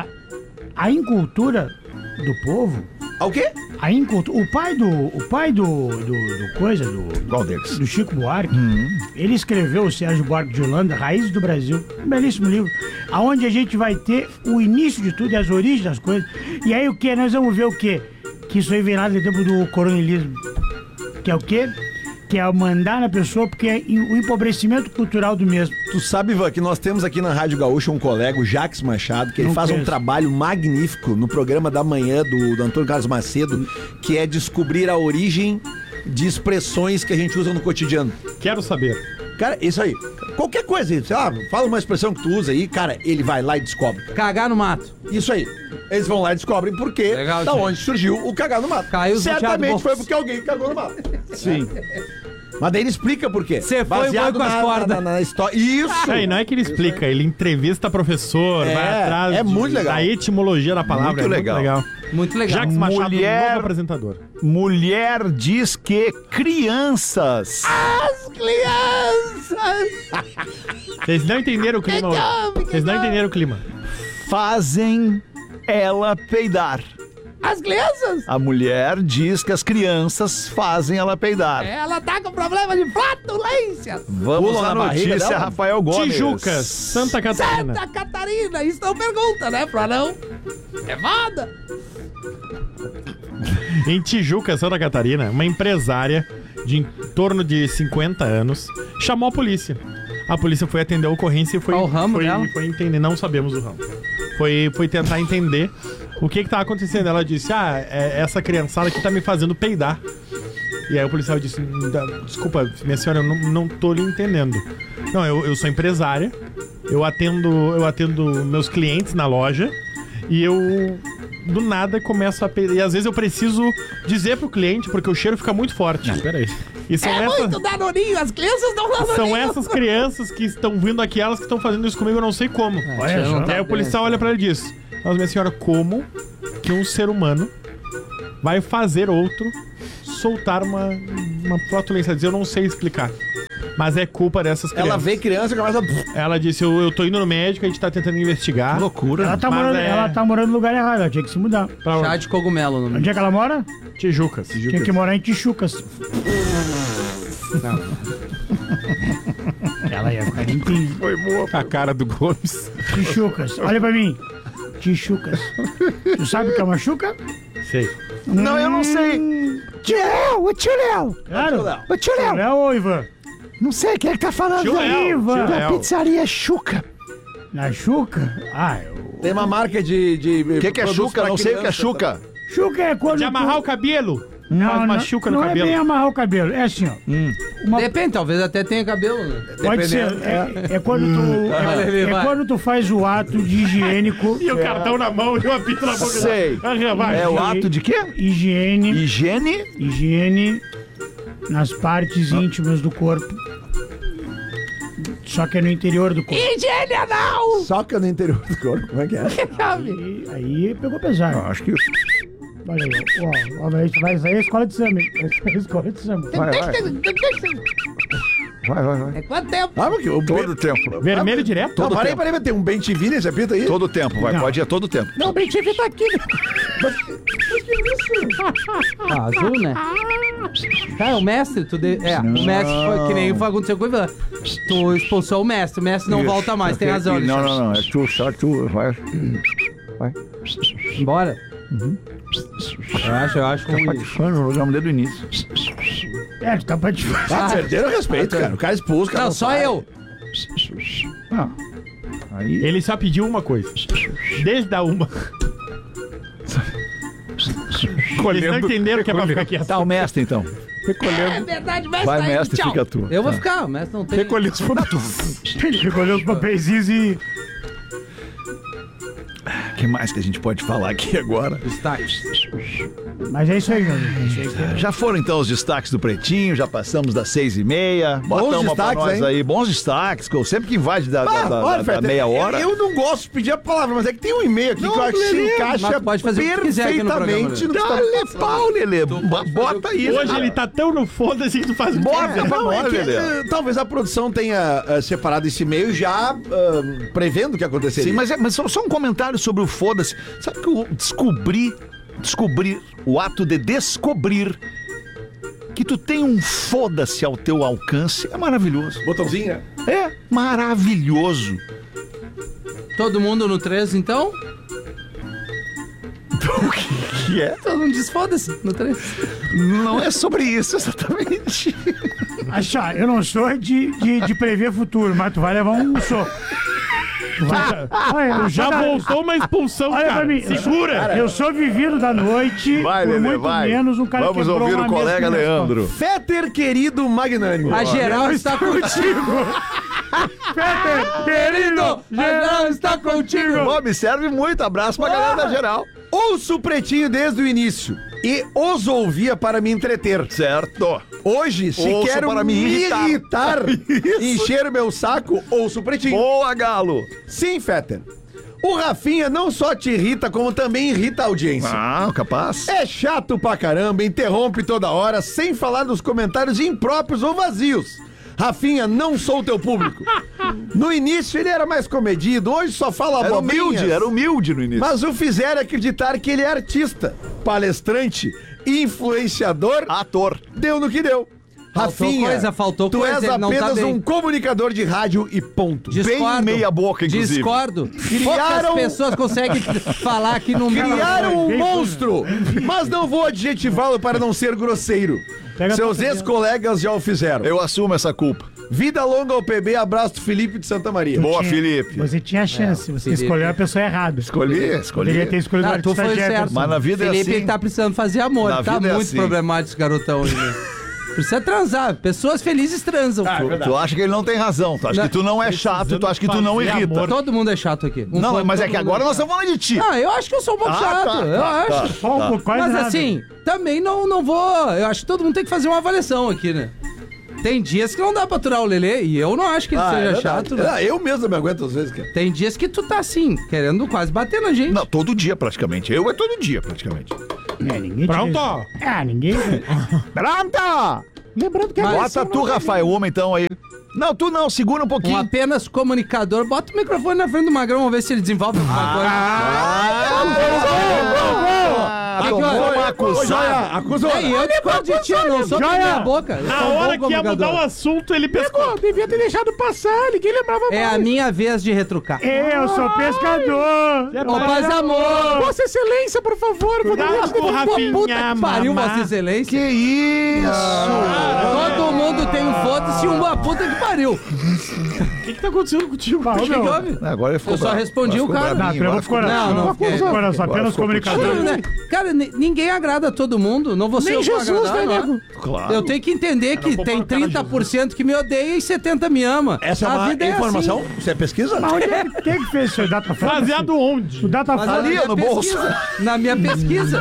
Speaker 3: a incultura do povo,
Speaker 9: Ah, o quê?
Speaker 3: a incultura, o pai do, o pai do, do, do coisa, do,
Speaker 1: Qual deles?
Speaker 3: do Chico Buarque,
Speaker 1: Uhum.
Speaker 3: ele escreveu, o Sérgio Buarque de Holanda, Raízes do Brasil, um belíssimo livro, aonde a gente vai ter o início de tudo e as origens das coisas. E aí o que? Nós vamos ver o quê? Que isso aí vem lá do tempo do coronelismo. Que é o quê? Que é mandar na pessoa, porque é o empobrecimento cultural do mesmo.
Speaker 9: Tu sabe, Ivan, que nós temos aqui na Rádio Gaúcha um colega, o Jacques Machado, que ele
Speaker 3: Não
Speaker 9: faz um
Speaker 3: conheço.
Speaker 9: trabalho magnífico no programa da manhã do, do Antônio Carlos Macedo, que é descobrir a origem de expressões que a gente usa no cotidiano.
Speaker 2: Quero saber.
Speaker 9: Cara, isso aí. Qualquer coisa aí, sei lá, fala uma expressão que tu usa aí, cara, ele vai lá e descobre.
Speaker 4: Cagar no mato.
Speaker 9: Isso aí. Eles vão lá e descobrem por quê,
Speaker 4: Legal,
Speaker 9: da
Speaker 4: gente.
Speaker 9: onde surgiu o cagar no mato.
Speaker 4: Caiu os
Speaker 9: Certamente
Speaker 4: roteados
Speaker 9: foi
Speaker 4: bons.
Speaker 9: porque alguém cagou no mato. Sim. Mas daí ele explica por quê.
Speaker 4: Cê foi
Speaker 9: Baseado
Speaker 4: boi com as
Speaker 9: na,
Speaker 4: cordas.
Speaker 9: na, na história. Isso!
Speaker 2: É, e não é que ele explica, ele entrevista professor,
Speaker 9: É,
Speaker 2: vai atrás
Speaker 9: é
Speaker 2: de-
Speaker 9: muito legal.
Speaker 2: da etimologia da palavra.
Speaker 1: Muito
Speaker 2: é
Speaker 1: legal.
Speaker 2: Muito legal.
Speaker 4: Muito legal.
Speaker 2: Jacques Machado,
Speaker 1: Mulher-
Speaker 2: novo apresentador.
Speaker 1: Mulher diz que crianças.
Speaker 5: As crianças!
Speaker 2: Vocês não entenderam o clima hoje.
Speaker 5: Então,
Speaker 2: Vocês não entenderam o clima.
Speaker 1: Fazem ela peidar.
Speaker 5: As crianças!
Speaker 1: A mulher diz que as crianças fazem ela peidar.
Speaker 5: Ela tá com problema de flatulência!
Speaker 1: Vamos
Speaker 9: Pula
Speaker 1: à
Speaker 9: na barriga
Speaker 1: notícia,
Speaker 9: dela.
Speaker 1: Rafael Gomes.
Speaker 2: Tijucas, Santa Catarina.
Speaker 5: Santa Catarina! Isso não pergunta, né, Florão? É foda!
Speaker 2: Em Tijuca, Santa Catarina, uma empresária de em torno de cinquenta anos chamou a polícia. A polícia foi atender a ocorrência e foi,
Speaker 4: Qual o ramo
Speaker 2: foi,
Speaker 4: dela?
Speaker 2: foi entender, não sabemos o ramo. Foi, foi tentar entender o que que tava acontecendo. Ela disse, ah, é, essa criançada aqui tá me fazendo peidar. E aí o policial disse, desculpa, minha senhora, eu não, não tô lhe entendendo. Não, eu, eu sou empresária, eu atendo, eu atendo meus clientes na loja e eu, do nada, começo a peidar. E às vezes eu preciso dizer pro cliente, porque o cheiro fica muito forte.
Speaker 5: Não,
Speaker 2: peraí. E são
Speaker 5: É
Speaker 2: essa-
Speaker 5: muito danoninho, as crianças não danoninho.
Speaker 2: São essas crianças que estão vindo aqui, elas que estão fazendo isso comigo, eu não sei como.
Speaker 3: Olha só.
Speaker 2: E aí o policial olha pra ele e diz, mas minha senhora, como que um ser humano vai fazer outro soltar uma, uma flatulência? Diz, eu não sei explicar. Mas é culpa dessas crianças.
Speaker 9: Ela vê criança e começa a...
Speaker 2: Ela disse, eu, eu tô indo no médico, a gente tá tentando investigar.
Speaker 1: Que loucura.
Speaker 3: Ela tá,
Speaker 2: Mas
Speaker 3: morando,
Speaker 2: é-
Speaker 3: ela tá morando no lugar errado, ela tinha que se mudar.
Speaker 2: Pra
Speaker 4: Chá
Speaker 2: onde?
Speaker 4: de cogumelo no nome.
Speaker 3: Onde é que ela mora?
Speaker 2: Tijucas.
Speaker 3: Tinha que morar em Tijucas. Ela ia ficar em
Speaker 1: Foi boa.
Speaker 2: A cara do Gomes.
Speaker 3: Tijucas. Olha pra mim. Tijucas. Tu sabe o que é uma chuca?
Speaker 2: Sei.
Speaker 1: Não, eu não sei.
Speaker 6: Tio Léo, ô tio Léo.
Speaker 3: Claro.
Speaker 6: Ô tio Léo,
Speaker 3: Léo ou Ivan?
Speaker 6: não sei quem é que tá falando.
Speaker 2: Tio Léo,
Speaker 3: Ivan.
Speaker 2: tio
Speaker 6: Da
Speaker 2: Léo.
Speaker 6: pizzaria Chuca.
Speaker 3: Na chuca? Ah, eu...
Speaker 9: Tem uma marca de... de
Speaker 1: O que, que é chuca? Não sei o que é chuca.
Speaker 3: Chuca é quando
Speaker 2: De amarrar
Speaker 3: tu...
Speaker 2: o cabelo.
Speaker 3: Não,
Speaker 2: Faz uma
Speaker 3: não,
Speaker 2: chuca no
Speaker 3: não
Speaker 2: cabelo.
Speaker 3: é bem amarrar o cabelo. É assim, ó. Uma-
Speaker 4: Depende, talvez até tenha cabelo, né?
Speaker 3: Pode ser. É, é quando tu... É, é
Speaker 4: vai.
Speaker 3: quando tu faz o ato de higiênico...
Speaker 2: E o cartão na mão e o apito na boca.
Speaker 1: Sei.
Speaker 2: Ah, vai.
Speaker 1: É o ato de quê?
Speaker 3: Higiene...
Speaker 1: Higiene.
Speaker 3: Higiene nas partes íntimas do corpo. Só que é no interior do corpo.
Speaker 5: Higiene anal!
Speaker 9: Soca no interior do corpo, como é que é?
Speaker 3: Aí, aí pegou pesado.
Speaker 1: Acho que...
Speaker 3: Olha aí, ó. ó, vai, vai sair a escola de samba, hein? Vai sair a escola de samba.
Speaker 1: Vai, vai. Vai, vai, vai.
Speaker 5: É quanto tempo?
Speaker 9: Ah, porque o
Speaker 1: Todo tempo.
Speaker 2: Vermelho direto?
Speaker 9: Não,
Speaker 1: todo
Speaker 9: parei,
Speaker 1: tempo.
Speaker 9: parei, parei, tem um Ben T V nesse apito aí?
Speaker 1: Todo tempo, vai.
Speaker 3: Não.
Speaker 1: Pode ir a todo tempo.
Speaker 5: Não, o Ben T V tá aqui.
Speaker 4: Ah, azul, né? Cara, o mestre, tu de... é, o mestre foi que nem aconteceu com o Ivan. Tu expulsou o mestre, o mestre não
Speaker 1: Isso.
Speaker 4: volta mais, tem razão,
Speaker 1: Não,
Speaker 4: Alexandre.
Speaker 1: não, não. É tu, só tu. Vai. Vai.
Speaker 4: Embora. Eu acho, eu acho ruim.
Speaker 1: Patifando no lugar desde o início.
Speaker 3: É, tu tá pra te
Speaker 9: Ah, perderam o respeito, cara. O cara expulso, cara.
Speaker 4: Não, só
Speaker 9: sai.
Speaker 4: eu.
Speaker 1: Ah. Aí.
Speaker 2: Ele só pediu uma coisa. Desde a uma. Eles não entenderam que é pra ficar quieto.
Speaker 1: Tá, o mestre então.
Speaker 5: É verdade, mestre.
Speaker 1: Vai,
Speaker 5: tá aí,
Speaker 1: mestre,
Speaker 5: tchau.
Speaker 1: fica tu.
Speaker 4: Eu vou
Speaker 1: Tá.
Speaker 4: ficar, o mestre não tem.
Speaker 2: Recolheu os pontos.
Speaker 3: Ele recolheu os papeizinhos e...
Speaker 1: O que mais que a gente pode falar aqui agora?
Speaker 4: Destaques.
Speaker 3: Mas é isso aí, meu amigo. É isso aí. que-
Speaker 1: Já foram então os destaques do Pretinho, já passamos das seis e meia. Bota
Speaker 9: Bons
Speaker 1: uma pra
Speaker 9: destaques,
Speaker 1: nós
Speaker 9: hein?
Speaker 1: aí. Bons destaques, que eu sempre que invade da, da-
Speaker 9: Ah,
Speaker 1: da-
Speaker 9: olha,
Speaker 1: da-
Speaker 9: Fred,
Speaker 1: da meia
Speaker 9: eu-
Speaker 1: hora.
Speaker 9: Eu, não gosto de pedir a palavra, mas é que tem um e-mail aqui
Speaker 1: Não,
Speaker 9: que eu acho que se
Speaker 1: Lelê,
Speaker 9: encaixa
Speaker 4: mas pode fazer o que quiser aqui no programa,
Speaker 9: perfeitamente no que
Speaker 1: Dá-lhe
Speaker 9: está
Speaker 1: pau, Lelê. Ba- Bota aí.
Speaker 2: Hoje ele tá tão no foda-se que tu faz o que
Speaker 1: Bora,
Speaker 2: quiser.
Speaker 1: vamos
Speaker 9: Não, é
Speaker 1: lá,
Speaker 9: que,
Speaker 1: Lelê.
Speaker 9: eh, talvez a produção tenha eh, separado esse e-mail já ah, prevendo o que aconteceria.
Speaker 1: Sim, mas, é, mas só, só um comentário sobre o foda-se. Sabe que eu descobri, descobrir, o ato de descobrir que tu tem um foda-se ao teu alcance é maravilhoso.
Speaker 9: Botãozinho, né?
Speaker 1: É maravilhoso.
Speaker 4: Todo mundo no três, então?
Speaker 1: O que, que é?
Speaker 4: Todo mundo diz foda-se no três.
Speaker 1: Não é sobre isso exatamente.
Speaker 3: Achar, eu não sou de, de, de prever futuro, mas tu vai levar um soco. Tu vai... Olha,
Speaker 2: Já
Speaker 3: cara,
Speaker 2: voltou uma expulsão,
Speaker 3: Olha pra
Speaker 2: cara.
Speaker 3: mim.
Speaker 2: Segura.
Speaker 3: Eu sou vivido da noite,
Speaker 1: Vai,
Speaker 3: por
Speaker 1: Lelê,
Speaker 3: muito
Speaker 1: vai.
Speaker 3: menos um cara
Speaker 1: Vamos
Speaker 3: quebrou
Speaker 1: ouvir
Speaker 3: uma
Speaker 1: o colega
Speaker 3: mesa com
Speaker 1: Leandro.
Speaker 9: Fetter, querido magnânimo.
Speaker 4: A geral está contigo.
Speaker 3: Peter, querido,
Speaker 4: A geral está contigo.
Speaker 1: Bom, me serve muito. Abraço pra galera da geral.
Speaker 9: Ouço o Pretinho desde o início e os ouvia para me entreter.
Speaker 1: Certo.
Speaker 9: Hoje, se
Speaker 1: Ouço
Speaker 9: quero
Speaker 1: para me irritar.
Speaker 9: irritar, encher o meu saco, ouço o Pretinho.
Speaker 1: Boa, Galo.
Speaker 9: Sim, Fetter. O Rafinha não só te irrita, como também irrita a audiência.
Speaker 1: Ah, capaz.
Speaker 9: É chato pra caramba, interrompe toda hora, sem falar dos comentários impróprios ou vazios. Rafinha, não sou teu público. No início ele era mais comedido, hoje só fala
Speaker 1: Era
Speaker 9: abobrinhas.
Speaker 1: humilde, era humilde no início.
Speaker 9: Mas o fizeram acreditar que ele é artista, palestrante, influenciador.
Speaker 1: Ator.
Speaker 9: Deu no que deu.
Speaker 4: Faltou
Speaker 9: Rafinha,
Speaker 4: coisa, faltou
Speaker 9: tu
Speaker 4: coisa,
Speaker 9: és
Speaker 4: ele não tá
Speaker 9: apenas
Speaker 4: bem.
Speaker 9: um comunicador de rádio e ponto.
Speaker 4: Discordo.
Speaker 1: Bem meia boca, inclusive.
Speaker 4: Discordo.
Speaker 9: Criaram-
Speaker 4: Poucas pessoas conseguem falar aqui no
Speaker 9: Criaram um
Speaker 3: Bem,
Speaker 9: monstro, mas não vou adjetivá-lo para não ser grosseiro.
Speaker 3: Pega
Speaker 9: Seus
Speaker 3: pra-
Speaker 9: ex-colegas já o fizeram.
Speaker 1: Eu assumo essa culpa.
Speaker 9: Vida longa ao P B, abraço do Felipe de Santa Maria.
Speaker 1: Boa,
Speaker 3: Tinha-
Speaker 1: Felipe.
Speaker 3: Você tinha chance, você
Speaker 4: Felipe.
Speaker 3: escolheu a pessoa errada.
Speaker 1: Escolhi, escolhi.
Speaker 3: Poderia ter escolhido
Speaker 4: Ah,
Speaker 3: o
Speaker 4: tu
Speaker 3: artista
Speaker 4: foi certo.
Speaker 3: Jefferson.
Speaker 1: Mas na vida
Speaker 4: Felipe
Speaker 1: é assim.
Speaker 4: ele tá precisando fazer amor.
Speaker 1: Na
Speaker 4: Tá
Speaker 1: vida é
Speaker 4: muito
Speaker 1: assim.
Speaker 4: problemático esse garotão aí, né? Precisa transar. Pessoas felizes transam.
Speaker 1: Tu, tu acha que ele não tem razão. Tu acha
Speaker 4: Não.
Speaker 1: que tu não é chato, tu acha que tu não
Speaker 2: fazer
Speaker 1: irrita.
Speaker 2: amor.
Speaker 4: Todo mundo é chato aqui. Um
Speaker 1: Não,
Speaker 4: fã-
Speaker 1: mas é
Speaker 4: todo
Speaker 1: que
Speaker 4: mundo
Speaker 1: agora
Speaker 4: é
Speaker 1: nós
Speaker 4: chato.
Speaker 1: estamos falando de ti.
Speaker 4: Ah, eu acho que eu sou um pouco
Speaker 1: Ah,
Speaker 4: chato.
Speaker 1: tá,
Speaker 4: eu
Speaker 1: tá,
Speaker 4: acho.
Speaker 1: tá.
Speaker 3: Só um pouco, quase
Speaker 4: Mas
Speaker 3: nada.
Speaker 4: assim, também não, não vou. Eu acho que todo mundo tem que fazer uma avaliação aqui, né? Tem dias que não dá pra aturar o Lelê e eu não acho que ele
Speaker 9: Ah, é
Speaker 4: seja
Speaker 9: verdade.
Speaker 4: chato, né?
Speaker 9: Ah, eu mesmo me aguento às vezes, cara.
Speaker 4: Tem dias que tu tá assim, querendo quase bater na gente.
Speaker 1: Não, todo dia praticamente. Eu é todo dia praticamente.
Speaker 3: É, ninguém
Speaker 2: Pronto.
Speaker 3: te... Ah, ninguém...
Speaker 1: Pronto!
Speaker 3: Lembrando que é
Speaker 4: Mas-
Speaker 1: Bota tu, Rafael, uma então aí. Não, tu não, segura um
Speaker 4: Um
Speaker 1: pouquinho.
Speaker 4: apenas comunicador. Bota o microfone na frente do Magrão, vamos ver se ele desenvolve alguma coisa.
Speaker 1: Ah,
Speaker 4: Que que
Speaker 1: tomou
Speaker 4: eu-
Speaker 1: uma acusada.
Speaker 9: Acusou.
Speaker 4: Ei, eu discordo de ti, eu não sou com
Speaker 3: Joia.
Speaker 4: minha boca. Eu
Speaker 2: Na
Speaker 4: sou um bom
Speaker 2: hora que ia mudar o
Speaker 4: comunicador.
Speaker 2: assunto, ele pescou.
Speaker 3: devia ter deixado passar, ninguém lembrava
Speaker 4: É a minha vez de retrucar.
Speaker 3: Eu sou pescador.
Speaker 4: Ô, paz e amor!
Speaker 3: Vossa Excelência, por favor.
Speaker 2: Cuidado com o Rafinha,
Speaker 4: Puta que pariu,
Speaker 2: mamá.
Speaker 4: Vossa Excelência.
Speaker 1: Que isso?
Speaker 4: Todo mundo tem um foda-se e uma puta que pariu.
Speaker 2: O que que tá acontecendo contigo?
Speaker 3: Bah, ô,
Speaker 4: O que
Speaker 3: meu.
Speaker 4: que houve?
Speaker 1: Agora ele ficou
Speaker 4: Eu só
Speaker 1: bravo.
Speaker 4: respondi
Speaker 1: Agora
Speaker 4: o cara.
Speaker 1: ficou
Speaker 3: Não, tu
Speaker 1: bravinho,
Speaker 3: levou
Speaker 1: agora
Speaker 3: pro coração.
Speaker 4: Não, não,
Speaker 3: Levou pro
Speaker 4: fiquei.
Speaker 3: coração, apenas
Speaker 1: ficou
Speaker 3: comunicador.
Speaker 4: Né? Cara, ni- ninguém agrada a todo mundo. Não vou ser eu que vou agradar, não é?
Speaker 1: Claro.
Speaker 4: Eu tenho que entender que tem trinta por cento que me odeia e setenta por cento me ama.
Speaker 9: Essa é
Speaker 4: A
Speaker 9: uma
Speaker 4: vida é
Speaker 9: informação?
Speaker 4: assim.
Speaker 9: Isso é pesquisa?
Speaker 3: Mas onde é que, quem que fez isso aí? Data foda?
Speaker 2: Baseado onde?
Speaker 3: O Data
Speaker 4: Mas
Speaker 3: foda.
Speaker 4: na
Speaker 1: Ali,
Speaker 4: minha
Speaker 1: no bolso.
Speaker 4: pesquisa- Na minha pesquisa.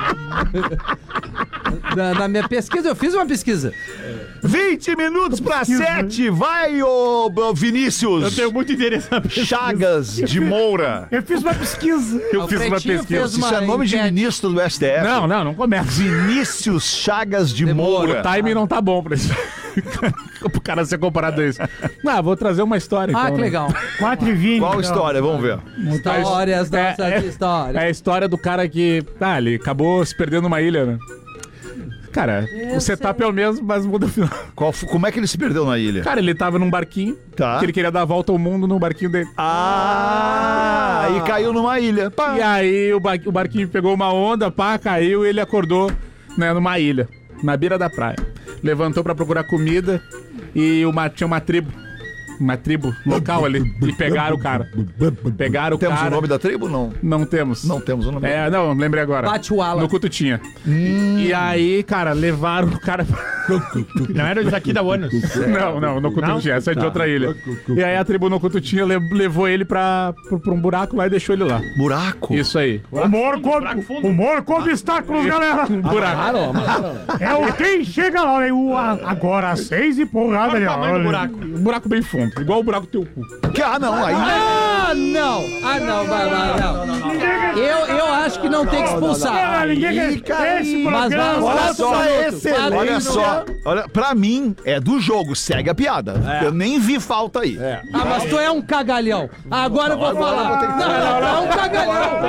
Speaker 4: na, na minha pesquisa, eu fiz uma pesquisa.
Speaker 1: vinte minutos pra sete. Vai, ô ô, Vinícius.
Speaker 2: Eu tenho muito interesse na pesquisa.
Speaker 1: Chagas de Moura.
Speaker 3: Eu fiz uma pesquisa.
Speaker 2: Eu
Speaker 4: O
Speaker 2: fiz uma
Speaker 4: Pretinho
Speaker 2: pesquisa.
Speaker 4: fez
Speaker 1: Isso é
Speaker 4: uma
Speaker 1: nome de
Speaker 4: enquete.
Speaker 1: ministro do S T F.
Speaker 2: Não, não, não começa.
Speaker 1: Vinícius Chagas de
Speaker 4: Demora.
Speaker 1: Moura.
Speaker 2: O timing não tá bom pra isso. Pro cara ser comparado a isso. Ah, vou trazer uma história.
Speaker 4: Ah,
Speaker 2: então,
Speaker 4: que
Speaker 2: né?
Speaker 4: legal.
Speaker 3: quatro e vinte.
Speaker 1: Qual história? Vamos ver.
Speaker 4: Histórias
Speaker 2: É,
Speaker 4: nossas
Speaker 2: é-
Speaker 4: histórias.
Speaker 2: É a história do cara que. Ah, ele acabou se perdendo numa ilha, né? Cara,
Speaker 4: Eu
Speaker 2: o setup
Speaker 4: sei.
Speaker 2: é o mesmo, mas muda o final.
Speaker 1: Qual fu- como é que ele se perdeu na ilha?
Speaker 2: Cara, ele tava num barquinho,
Speaker 1: Tá.
Speaker 2: que ele queria dar a volta ao mundo no barquinho dele.
Speaker 1: Ah, e caiu numa ilha. Pá.
Speaker 2: E aí o, ba- o barquinho pegou uma onda, pá, caiu e ele acordou, né, numa ilha, na beira da praia. Levantou pra procurar comida e uma, tinha uma tribo, uma tribo local ali, e pegaram o cara. Pegaram o
Speaker 1: Temos
Speaker 2: cara.
Speaker 1: o nome da tribo? Não.
Speaker 2: Não temos.
Speaker 1: Não temos o nome.
Speaker 2: É, não, lembrei agora.
Speaker 4: Bate o ala.
Speaker 2: No Cututinha. E aí, cara, levaram o cara pra...
Speaker 3: Não era daqui da Onus.
Speaker 2: Não, não, no Cututinha, essa é de outra ilha. E aí a tribo no Cututinha le- levou ele pra, pra, pra um buraco lá e deixou ele lá.
Speaker 1: Buraco.
Speaker 2: Isso aí.
Speaker 3: Humor com, humor com obstáculos, galera.
Speaker 2: Um buraco.
Speaker 3: É o quem chega lá, né? O, a- agora às seis e porrada ali, ó.
Speaker 2: Tamanho do
Speaker 3: Olha.
Speaker 2: buraco. Um buraco bem fundo, igual o buraco do teu cu.
Speaker 1: Que- Ah, não. Aí.
Speaker 4: Ah, não! Ah, não, vai, vai, não. Eu, eu acho que não tem que expulsar.
Speaker 3: Ah, ninguém
Speaker 1: Aí,
Speaker 3: quer esse
Speaker 4: Mas
Speaker 3: programa.
Speaker 4: vamos
Speaker 1: Olha
Speaker 4: lá,
Speaker 1: só,
Speaker 4: minuto.
Speaker 9: excelente.
Speaker 4: Quatro
Speaker 1: Olha
Speaker 4: minutos.
Speaker 1: só. Olha, pra mim, é do jogo. Segue a piada. Eu nem vi falta aí.
Speaker 4: Ah, mas tu é um cagalhão. Agora eu vou falar. Não, não, não, é um cagalhão.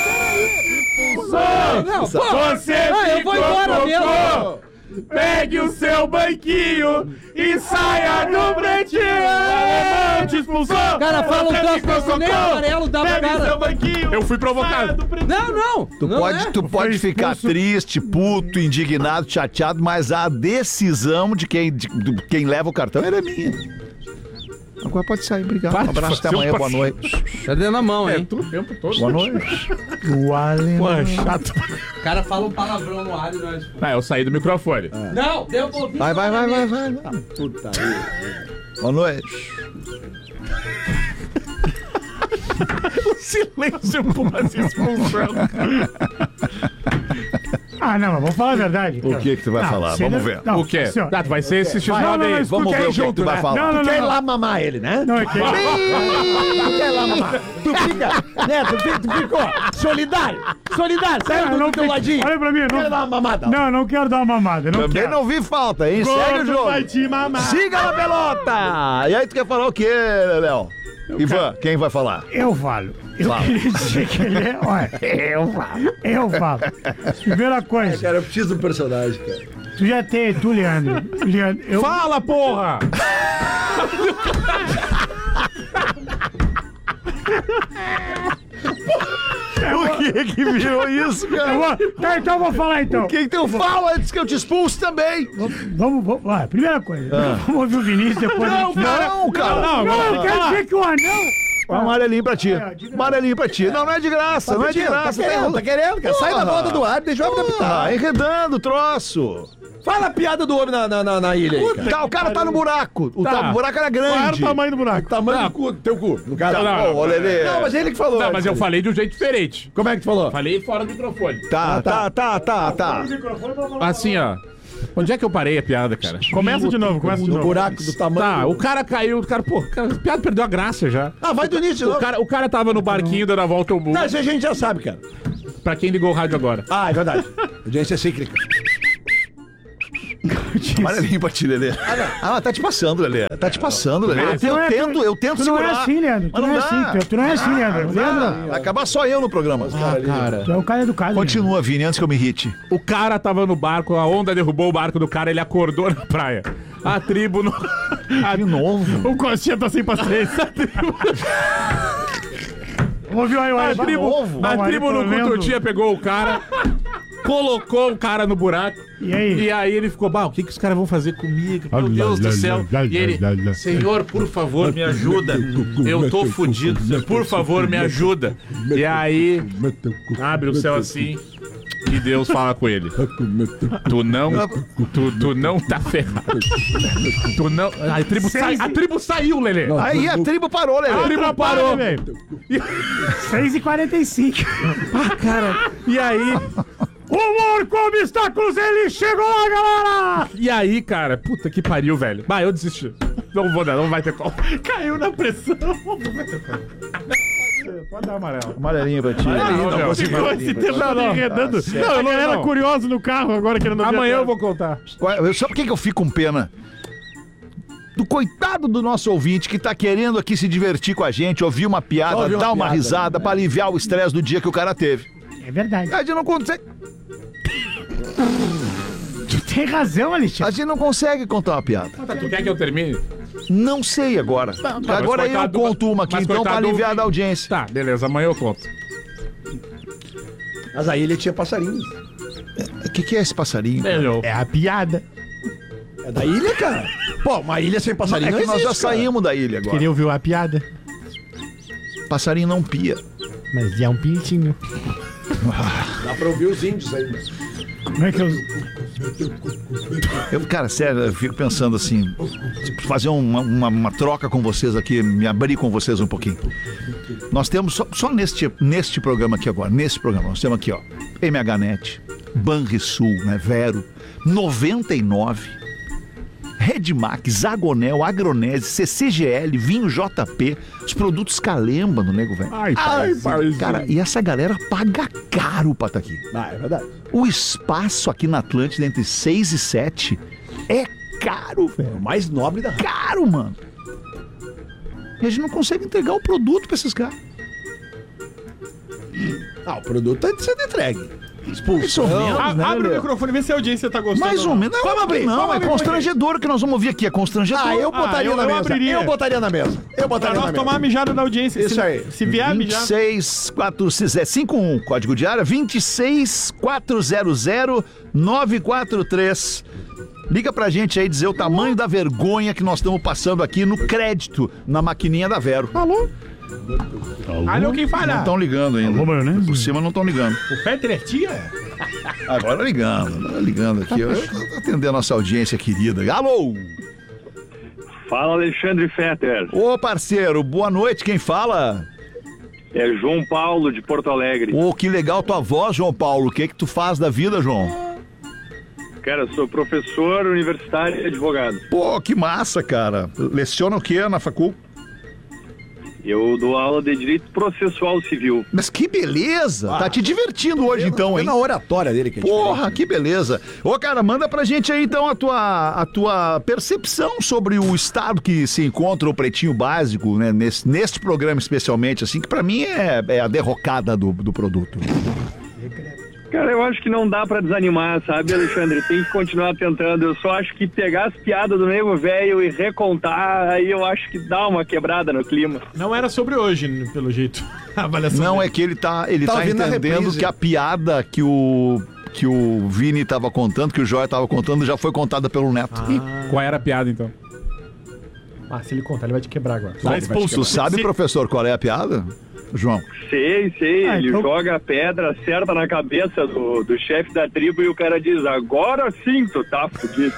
Speaker 4: Não, não, pô.
Speaker 2: Você
Speaker 4: Ah, eu vou embora mesmo.
Speaker 2: Pegue o seu banquinho e saia do pretinho! Alemão te expulsou!
Speaker 4: Cara, fala um
Speaker 2: Você
Speaker 4: troço desse, nem amarelo dá pro
Speaker 2: Pegue
Speaker 4: cara.
Speaker 2: seu banquinho! Eu fui provocado!
Speaker 4: Não, não.
Speaker 1: Tu
Speaker 4: não
Speaker 1: pode,
Speaker 4: é.
Speaker 1: tu pode
Speaker 3: Foi
Speaker 1: ficar
Speaker 3: expulso.
Speaker 1: triste, puto, indignado, chateado, mas a decisão de quem, de, de quem leva o cartão era minha. Agora pode sair, obrigado.
Speaker 2: Para
Speaker 1: Um
Speaker 2: de
Speaker 1: abraço, até
Speaker 2: fazer
Speaker 1: amanhã,
Speaker 2: um
Speaker 1: boa noite.
Speaker 4: Tá dentro da mão,
Speaker 2: É,
Speaker 4: hein?
Speaker 2: tu o tempo todo.
Speaker 1: Boa noite.
Speaker 3: O alemão.
Speaker 2: Pô, chato.
Speaker 4: O cara fala um palavrão no ar e nós...
Speaker 2: Ah, eu saí do microfone.
Speaker 4: Não, deu pra ouvir.
Speaker 1: Vai, vai, vai, vai, vai. Boa noite.
Speaker 2: Silêncio por uma expulsão.
Speaker 3: Ah, não, mas vamos falar a verdade.
Speaker 1: O que que tu vai
Speaker 3: Não,
Speaker 1: falar?
Speaker 3: se
Speaker 1: Vamos
Speaker 3: ele-
Speaker 1: ver.
Speaker 3: não,
Speaker 2: O quê?
Speaker 3: assim, ó.
Speaker 2: Ah, tu vai ser esse X
Speaker 3: Não, não,
Speaker 2: nove
Speaker 3: não,
Speaker 2: aí.
Speaker 3: escuta
Speaker 1: Vamos ver
Speaker 3: aí,
Speaker 1: o que, que tu
Speaker 3: junto,
Speaker 1: vai
Speaker 3: né?
Speaker 1: falar.
Speaker 3: Não, não,
Speaker 9: Quer ir
Speaker 3: não.
Speaker 9: lá mamar ele, né?
Speaker 3: Não, é que...
Speaker 9: Tu quer ir lá mamar. Tu fica, né? Tu, fica, tu ficou solidário. Solidário. Sai
Speaker 3: Não,
Speaker 9: do
Speaker 3: não
Speaker 9: teu
Speaker 3: fica-
Speaker 9: ladinho.
Speaker 3: Olha pra mim, não-
Speaker 9: Quer dar uma mamada?
Speaker 3: Não, não quero dar uma mamada. Não
Speaker 1: Também
Speaker 3: quero.
Speaker 1: não vi falta, hein? Segue o
Speaker 2: Gordo
Speaker 1: jogo.
Speaker 2: vai te mamar.
Speaker 1: Siga a pelota! E aí tu quer falar o quê, Léo? Ivan, quem vai falar?
Speaker 3: Eu falo. Eu
Speaker 1: Fala.
Speaker 3: queria dizer que ele é... Olha, eu falo. Eu falo. Primeira coisa.
Speaker 9: Cara, eu preciso do personagem, cara.
Speaker 3: Tu já tem, tu, Leandro. Leandro eu...
Speaker 2: Fala, porra!
Speaker 1: O que que virou isso, cara?
Speaker 3: Eu vou... Tá, então eu vou falar então.
Speaker 1: O que que tu fala antes que eu te expulse também?
Speaker 3: Vamos, vamos, ah, primeira coisa.
Speaker 1: Ah.
Speaker 3: Vamos ouvir o Vinícius depois.
Speaker 1: Não,
Speaker 3: a gente fala.
Speaker 1: não, cara.
Speaker 3: Não, não, eu quero dizer que o anão...
Speaker 1: Um amarelinho pra ti. Amarelinho pra ti. Não, não é de graça, não é de
Speaker 9: Tá
Speaker 1: graça.
Speaker 9: querendo, tá querendo, cara. Sai da
Speaker 1: Porra.
Speaker 9: volta do ar, deixa eu adaptar.
Speaker 1: Tá enredando o troço.
Speaker 9: Fala a piada do homem na, na, na, na ilha aí, cara.
Speaker 1: Tá, o cara tá no buraco. O,
Speaker 2: Tá.
Speaker 1: ta- o buraco era
Speaker 2: Qual era o
Speaker 1: grande.
Speaker 2: tamanho do buraco?
Speaker 9: Tamanho do cu, teu cu. No caso.
Speaker 10: Não,
Speaker 1: Ô, Lelê.
Speaker 9: Não, mas ele que falou.
Speaker 10: Não, mas eu
Speaker 9: antes.
Speaker 10: falei de um jeito diferente.
Speaker 9: Como é que tu falou?
Speaker 10: Falei fora do microfone.
Speaker 1: Tá, tá, tá, tá, tá.
Speaker 10: Assim, ó. Onde é que eu parei a piada, cara?
Speaker 2: Começa de novo, começa de
Speaker 9: No
Speaker 2: novo.
Speaker 9: buraco do tamanho.
Speaker 10: Tá,
Speaker 9: do-
Speaker 10: o cara caiu, o cara, pô, cara, a piada perdeu a graça já.
Speaker 9: Ah, vai do início de
Speaker 10: O
Speaker 9: novo.
Speaker 10: cara, o cara tava no barquinho dando a volta ao mundo.
Speaker 9: Não, isso a gente já sabe, cara.
Speaker 10: Pra quem ligou o rádio agora.
Speaker 9: Ah, é verdade. Audiência cíclica.
Speaker 1: Amarelinho pra ti, Lelê. Ah, mas tá te passando, Lelê. Tá te passando, Lelê. Eu,
Speaker 3: Tu não
Speaker 1: eu
Speaker 3: é-
Speaker 1: tento, eu tento
Speaker 3: Tu não é
Speaker 1: segurar.
Speaker 3: assim, Leandro. Tu
Speaker 1: Mas
Speaker 3: não é
Speaker 1: dá.
Speaker 3: assim, tu, tu não é assim, Leandro. Leandro,
Speaker 1: Vai acabar só eu no programa.
Speaker 10: Cara.
Speaker 3: tu é o cara educado.
Speaker 1: Continua, Vini, antes que eu me irrite.
Speaker 10: O cara tava no barco, a onda derrubou o barco do cara, ele acordou na praia. A tribo no. A...
Speaker 1: De novo.
Speaker 2: O Coxinha tá sem paciência.
Speaker 3: Vamos ouvir o aí, o
Speaker 10: A
Speaker 3: aí.
Speaker 10: tribo,
Speaker 1: novo.
Speaker 10: a
Speaker 3: Vamos aí,
Speaker 10: tribo
Speaker 3: tô
Speaker 10: no
Speaker 3: lendo.
Speaker 10: Cututinha pegou o cara, colocou o cara no buraco.
Speaker 3: E aí?
Speaker 10: E aí ele ficou, bah, o que, que os caras vão fazer comigo? Meu Deus do céu. E ele, Senhor, por favor, me ajuda. Eu tô fudido. Por favor, me ajuda. E aí, abre o céu assim e Deus fala com ele. Tu não, tu, tu não tá ferrado. Tu não... A tribo, sai, a tribo saiu, Lelê.
Speaker 1: Aí a tribo parou, Lelê.
Speaker 10: A tribo parou.
Speaker 2: velho.
Speaker 3: seis e quarenta e cinco.
Speaker 10: Cara, e aí...
Speaker 3: O humor com obstáculos, ele chegou lá, galera!
Speaker 10: E aí, cara, puta que pariu, velho. Bah, eu desisti. Não vou dar, não vai ter como.
Speaker 2: Caiu na pressão. Pode dar amarelo.
Speaker 1: Amarelinho pra ti.
Speaker 10: Amarelinho, não,
Speaker 2: Ficou esse tempo
Speaker 10: Não, não.
Speaker 2: enredando.
Speaker 10: Ah,
Speaker 2: Não, a galera
Speaker 10: não.
Speaker 2: curiosa no carro agora querendo ver a
Speaker 10: Amanhã eu
Speaker 2: piada.
Speaker 10: vou contar.
Speaker 1: Qual- Sabe por que que eu fico com pena? Do coitado do nosso ouvinte que tá querendo aqui se divertir com a gente, ouvir uma piada,
Speaker 9: Ouvir uma
Speaker 1: dar uma
Speaker 9: piada,
Speaker 1: risada pra aliviar o estresse do dia que o cara teve.
Speaker 3: É verdade.
Speaker 1: A gente não consegue,
Speaker 3: Tu tem razão, Alexandre.
Speaker 1: a gente não consegue contar uma piada.
Speaker 10: Tá, tu quer que eu termine?
Speaker 1: Não sei agora.
Speaker 10: mas
Speaker 1: Agora eu
Speaker 10: coitado-
Speaker 1: conto uma aqui,
Speaker 10: mas
Speaker 1: então, pra
Speaker 10: coitado do
Speaker 1: aliviar
Speaker 10: ouvinte.
Speaker 1: da audiência.
Speaker 10: Tá, beleza, amanhã eu conto.
Speaker 9: Mas a ilha tinha passarinhos.
Speaker 1: O que, que é esse passarinho?
Speaker 10: Melhor.
Speaker 2: É a piada.
Speaker 9: É da ilha, cara. Pô, uma ilha sem passarinho
Speaker 1: É que
Speaker 9: não
Speaker 1: nós já
Speaker 9: existe, cara.
Speaker 1: saímos da ilha agora.
Speaker 2: Queria ouvir a piada,
Speaker 1: Passarinho não pia.
Speaker 2: mas é um pintinho.
Speaker 9: Dá pra ouvir os índios aí.
Speaker 3: Como é que eu...
Speaker 1: Eu, cara, sério, eu fico pensando assim, tipo, fazer uma, uma, uma troca com vocês aqui, me abrir com vocês um pouquinho. Nós temos, só, só neste, neste programa aqui agora, nesse programa, nós temos aqui, ó, M H Net, Banrisul, né, Vero, noventa e nove, Redmac, Zagonel, Agronese, C C G L, Vinho J P, os produtos Calemba no Nego Velho.
Speaker 10: Ai, paizinho.
Speaker 1: Cara, e essa galera paga caro pra estar aqui.
Speaker 9: Ah, é verdade.
Speaker 1: O espaço aqui na Atlântida entre seis e sete é caro, velho.
Speaker 9: O mais nobre da...
Speaker 1: Caro, mano. E a gente não consegue entregar o produto pra esses caras.
Speaker 9: Ah, o produto tá sendo entregue.
Speaker 1: Mais ou menos,
Speaker 2: A-
Speaker 1: né,
Speaker 2: abre o
Speaker 1: Lelê?
Speaker 2: microfone, vê se a audiência tá gostando.
Speaker 1: Mais ou menos. Não,
Speaker 9: Vamos abrir,
Speaker 1: não
Speaker 9: vamos
Speaker 1: é
Speaker 9: abrir,
Speaker 1: constrangedor o que nós vamos ouvir aqui. É constrangedor.
Speaker 9: Ah, eu botaria
Speaker 2: eu-
Speaker 9: na
Speaker 2: eu
Speaker 9: mesa.
Speaker 2: abriria.
Speaker 9: Eu botaria na mesa. Eu
Speaker 2: Pra
Speaker 9: botaria na
Speaker 2: nós
Speaker 9: mesa.
Speaker 2: tomar a mijada da audiência.
Speaker 9: Isso
Speaker 2: se,
Speaker 9: aí.
Speaker 2: Se vier a
Speaker 1: vinte e
Speaker 2: mijada...
Speaker 1: seis quatro cinco um, código de área vinte e seis quatrocentos nove quatro três. Liga pra gente aí dizer o tamanho da vergonha que nós estamos passando aqui no crédito na maquininha da Vero.
Speaker 2: Alô? Alô, quem
Speaker 1: Não
Speaker 2: fala?
Speaker 1: estão ligando ainda.
Speaker 3: Alô, maionese?
Speaker 1: Por cima não estão ligando.
Speaker 2: O Fetter é tia?
Speaker 1: Agora ligando, agora ligando aqui. Eu tô atendendo a nossa audiência querida. Alô!
Speaker 11: Fala, Alexandre Fetter.
Speaker 1: Ô, parceiro, boa noite. Quem fala?
Speaker 11: É João Paulo, de Porto Alegre.
Speaker 1: Ô, que legal tua voz, João Paulo. O que que tu faz da vida, João?
Speaker 11: Cara, eu sou professor universitário e advogado.
Speaker 1: Pô, que massa, cara. Leciona o quê na facul?
Speaker 11: Eu dou aula de Direito Processual Civil.
Speaker 1: Mas que beleza! Tá te divertindo hoje, então,
Speaker 9: É
Speaker 1: hein?
Speaker 9: na oratória dele que é
Speaker 1: Porra, que beleza. Ô, cara, manda pra gente aí, então, a tua, a tua percepção sobre o estado que se encontra o Pretinho Básico, né? Nesse, neste programa, especialmente, assim, que pra mim é, é a derrocada do, do produto.
Speaker 11: Cara, eu acho que não dá pra desanimar, sabe, Alexandre? Tem que continuar tentando. Eu só acho que pegar as piadas do nego velho e recontar, aí eu acho que dá uma quebrada no clima.
Speaker 2: Não era sobre hoje, pelo jeito. A avaliação
Speaker 1: Não,
Speaker 2: dele.
Speaker 1: é que ele tá, ele
Speaker 9: Tá
Speaker 1: tá,
Speaker 9: ouvindo a
Speaker 1: entendendo
Speaker 9: reprise.
Speaker 1: que a piada que o, que o Vini tava contando, que o Joia tava contando, já foi contada pelo Neto.
Speaker 12: Qual era a piada, então?
Speaker 2: Ah, se ele contar, ele vai te quebrar agora.
Speaker 1: Tá expulso. Tu sabe,
Speaker 2: Se-
Speaker 1: professor, qual é a piada, João?
Speaker 11: Sei, sei.
Speaker 3: Ah,
Speaker 11: Ele
Speaker 3: então-
Speaker 11: joga a pedra, acerta na cabeça do, do chefe da tribo e o cara diz, agora sim tu tá fudido.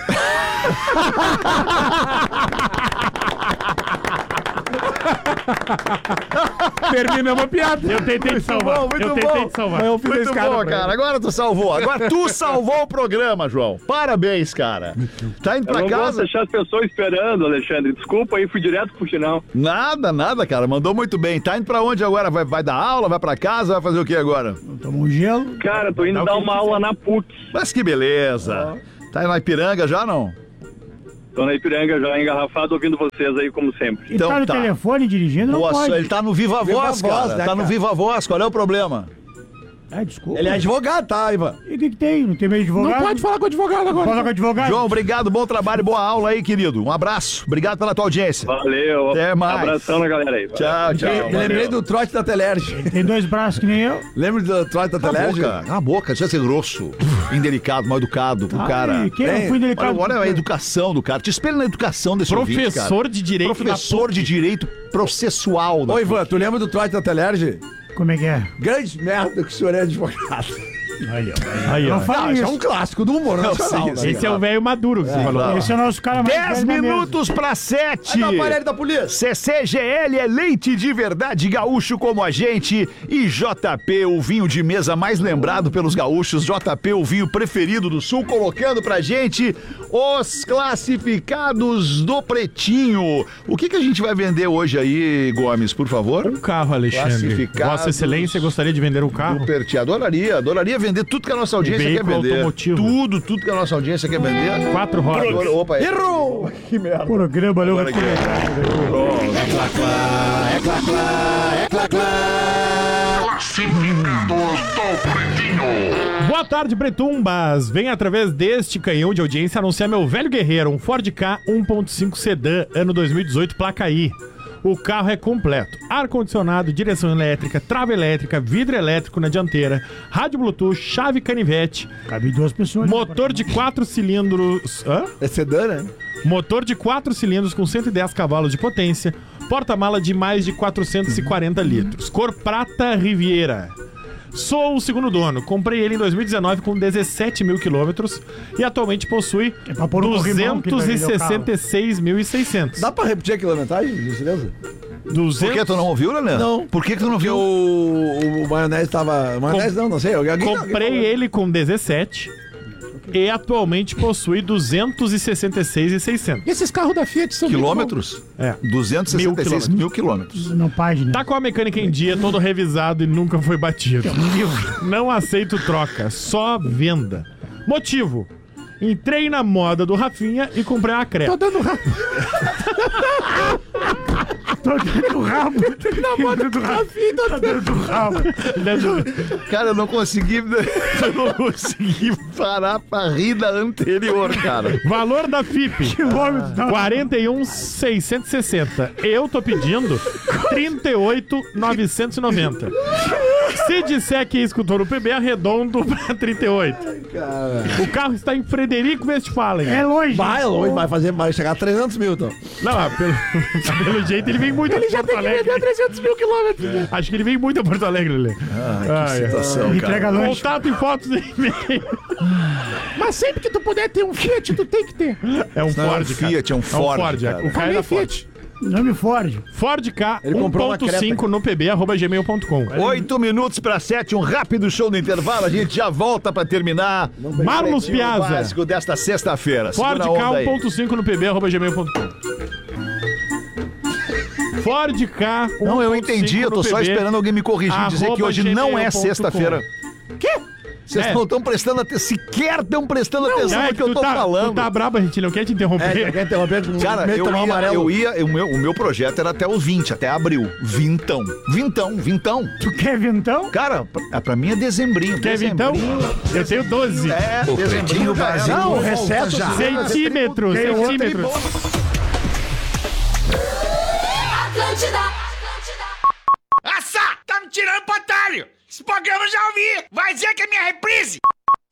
Speaker 12: Terminamos a piada.
Speaker 2: Eu tentei te salvar.
Speaker 1: bom, muito
Speaker 2: eu tentei
Speaker 1: bom.
Speaker 2: te salvar.
Speaker 12: Eu fiz a
Speaker 1: Muito
Speaker 12: escada
Speaker 1: bom,
Speaker 12: pra
Speaker 1: cara.
Speaker 12: ele.
Speaker 1: Agora tu salvou. Agora tu salvou o programa, João. Parabéns, cara. Tá indo
Speaker 11: Eu
Speaker 1: pra
Speaker 11: não posso
Speaker 1: casa?
Speaker 11: deixar as pessoas esperando, Alexandre. Desculpa aí, fui direto pro final.
Speaker 1: Nada, nada, cara. Mandou muito bem. Tá indo pra onde agora? Vai, vai dar aula? Vai pra casa? Vai fazer o que agora?
Speaker 3: Toma um gelo.
Speaker 11: Cara, tô indo dar uma aula na P U C.
Speaker 1: Mas que beleza. Tá na Ipiranga já, não?
Speaker 11: Tô na Ipiranga já engarrafado ouvindo vocês aí, como sempre.
Speaker 3: E
Speaker 1: Então
Speaker 3: tá no
Speaker 1: tá.
Speaker 3: telefone dirigindo, não
Speaker 1: Nossa,
Speaker 3: pode.
Speaker 1: ele tá no Viva,
Speaker 9: Viva
Speaker 1: Voz,
Speaker 9: Voz,
Speaker 1: cara.
Speaker 9: né,
Speaker 1: Tá no
Speaker 9: cara?
Speaker 1: Viva Voz. Qual é o problema?
Speaker 3: É, desculpa.
Speaker 9: Ele é advogado, tá, Ivan?
Speaker 3: E o que que tem? Não tem meio de advogado?
Speaker 12: Não pode falar com o advogado agora.
Speaker 3: Fala com o advogado.
Speaker 1: João, obrigado. Bom trabalho, boa aula aí, querido. Um abraço. Obrigado pela tua audiência.
Speaker 11: Valeu.
Speaker 1: Até mais.
Speaker 11: Abração na galera aí.
Speaker 1: Tchau, tchau.
Speaker 9: Me lembrei do trote da Telerge.
Speaker 3: Tem dois braços que nem eu.
Speaker 9: Lembra do trote da
Speaker 1: Cala a
Speaker 9: Telerge?
Speaker 1: boca, cala a boca, deixa eu ser grosso, indelicado, mal educado pro cara.
Speaker 3: Ai, que eu fui delicado.
Speaker 1: Olha, olha a educação do cara. Te espelha na educação desse ouvinte, cara.
Speaker 2: Professor de direito.
Speaker 1: Professor de direito processual. da
Speaker 9: Ô, Ivan,
Speaker 1: PUC.
Speaker 9: tu lembra do trote da Telerge?
Speaker 3: Como é que é?
Speaker 9: Grande merda que o senhor é advogado.
Speaker 2: Aí, ó.
Speaker 3: Não fala
Speaker 9: Não, isso é
Speaker 3: isso.
Speaker 9: um clássico do humor nacional.
Speaker 1: sim,
Speaker 9: né,
Speaker 2: Esse é o velho maduro que você falou.
Speaker 3: Esse é o nosso cara mais
Speaker 1: Dez
Speaker 3: velho da mesa.
Speaker 1: minutos pra sete.
Speaker 9: Aí no aparelho da polícia.
Speaker 1: C C G L é leite de verdade gaúcho como a gente. E J P, o vinho de mesa mais lembrado pelos gaúchos. J P, o vinho preferido do Sul, colocando pra gente os classificados do Pretinho. O que que a gente vai vender hoje aí, Gomes, por favor?
Speaker 2: Um carro, Alexandre.
Speaker 1: Classificados
Speaker 2: Vossa Excelência gostaria de vender um carro?
Speaker 1: Do Perti. Adoraria, adoraria vender tudo que a nossa audiência quer
Speaker 2: Veículo
Speaker 1: vender.
Speaker 2: automotivo.
Speaker 1: Tudo, tudo que a nossa audiência quer vender.
Speaker 2: Quatro rodas.
Speaker 1: Agora- Opa,
Speaker 9: Errou!
Speaker 1: que merda.
Speaker 3: Programa, não
Speaker 1: Agora aqui.
Speaker 2: Boa tarde, Pretumbas. Venha através deste canhão de audiência anunciar meu velho guerreiro, um Ford Ka um ponto cinco sedã, ano dois mil e dezoito, placa I. O carro é completo. Ar-condicionado, direção elétrica, trava elétrica, vidro elétrico na dianteira, rádio Bluetooth, chave canivete,
Speaker 3: Cabe duas pessoas.
Speaker 2: motor de quatro cilindros... Hã?
Speaker 9: É sedã, né?
Speaker 2: Motor de quatro cilindros com cento e dez cavalos de potência, porta-mala de mais de quatrocentos e quarenta litros, cor prata Riviera. Sou o segundo dono, comprei ele em dois mil e dezenove com dezessete mil quilômetros e atualmente possui
Speaker 3: É pra pôr no corrimão que tu vai
Speaker 2: duzentos e
Speaker 3: vender o carro.
Speaker 2: sessenta e seis mil e seiscentos.
Speaker 9: Dá pra repetir a quilometragem, gentileza?
Speaker 1: Por
Speaker 2: duzentos...
Speaker 1: que tu não ouviu, Lelê?
Speaker 9: Não.
Speaker 1: Por que que tu não
Speaker 9: Porque
Speaker 1: viu?
Speaker 9: o, o maionese tava... Maionese não, não sei. Alguém, alguém
Speaker 2: Comprei ele com dezessete e atualmente possui duzentos e sessenta e seis mil e seiscentos.
Speaker 12: E esses carros da Fiat são
Speaker 1: Quilômetros?
Speaker 2: É.
Speaker 1: duzentos e sessenta e seis mil quilômetros.
Speaker 3: Não, página.
Speaker 2: Tá com a mecânica em dia, todo revisado e nunca foi batido. Não aceito troca, só venda. Motivo: entrei na moda do Rafinha e comprei uma Creta.
Speaker 12: Tô dando rabo.
Speaker 3: Tô dentro do rabo. Na moda do rabo. Tô dentro do rabo.
Speaker 1: Cara, eu não consegui. Eu não consegui parar pra rir da anterior, cara.
Speaker 2: Valor da F I P:
Speaker 3: Quilômetros, não.
Speaker 2: quarenta e um mil seiscentos e sessenta. Eu tô pedindo trinta e oito mil novecentos e noventa. Se disser que escutou no P B, arredondo pra trinta e oito. O carro está em Frederico Westphalen.
Speaker 3: É longe.
Speaker 9: Vai longe, vai fazer, vai chegar a trezentos mil, então.
Speaker 2: Não, ah, pelo, pelo jeito ele vem muito a Porto Alegre.
Speaker 12: trezentos mil quilômetros.
Speaker 2: Acho que ele vem muito a Porto Alegre, Lelê.
Speaker 1: Que situação,
Speaker 3: Entrega
Speaker 1: cara.
Speaker 3: longe.
Speaker 2: Contato e fotos em e-mail.
Speaker 12: Mas sempre que tu puder ter um Fiat, tu tem que ter.
Speaker 2: É um
Speaker 1: Não é um
Speaker 2: Ford, cara.
Speaker 1: Fiat, é um Ford,
Speaker 2: Ford,
Speaker 1: cara.
Speaker 2: o cara é
Speaker 12: Falei
Speaker 2: da Ford.
Speaker 12: Fiat.
Speaker 3: Nome Ford.
Speaker 2: Ford K
Speaker 9: Ele comprou uma Creta.
Speaker 2: um ponto cinco no pb arroba gmail ponto com.
Speaker 1: Oito minutos pra sete, um rápido show no intervalo. A gente já volta pra terminar.
Speaker 2: Marlos
Speaker 1: O
Speaker 2: Piazza.
Speaker 1: básico desta sexta-feira.
Speaker 2: Ford
Speaker 1: Segura a
Speaker 2: K
Speaker 1: onda aí.
Speaker 2: um ponto cinco no pb arroba gmail ponto com. Ford K um ponto cinco
Speaker 1: Não, eu entendi. Eu tô
Speaker 2: no
Speaker 1: só
Speaker 2: P B,
Speaker 1: esperando alguém me corrigir e dizer que
Speaker 2: arroba
Speaker 1: hoje não é
Speaker 2: gmail ponto com.
Speaker 1: sexta-feira.
Speaker 12: Quê?
Speaker 1: Vocês
Speaker 2: É.
Speaker 1: não estão prestando atenção, sequer estão prestando atenção
Speaker 2: é
Speaker 1: no
Speaker 2: que
Speaker 1: que eu
Speaker 2: tu
Speaker 1: tô
Speaker 2: tá,
Speaker 1: falando.
Speaker 2: Tu tá brabo, a gente não quer te interromper.
Speaker 9: É, quer interromper com
Speaker 1: Cara,
Speaker 9: meio
Speaker 1: eu
Speaker 9: tomar um
Speaker 1: ia,
Speaker 9: amarelo.
Speaker 1: eu ia, o meu, o meu projeto era até os vinte, até abril. Vintão. Vintão, vintão.
Speaker 3: Tu quer vintão?
Speaker 1: Cara, pra, pra mim é dezembrinho.
Speaker 2: Quer então? Eu tenho doze.
Speaker 1: É,
Speaker 8: O
Speaker 1: dezembrinho
Speaker 8: Pretinho
Speaker 1: já era.
Speaker 8: Básico
Speaker 9: Não,
Speaker 8: volta
Speaker 9: recesso
Speaker 8: já.
Speaker 2: Centímetros,
Speaker 9: Tem outro
Speaker 2: centímetros.
Speaker 6: Assá, tá me tirando pro otário. Esse programa eu já ouvi. Vai dizer que é minha reprise.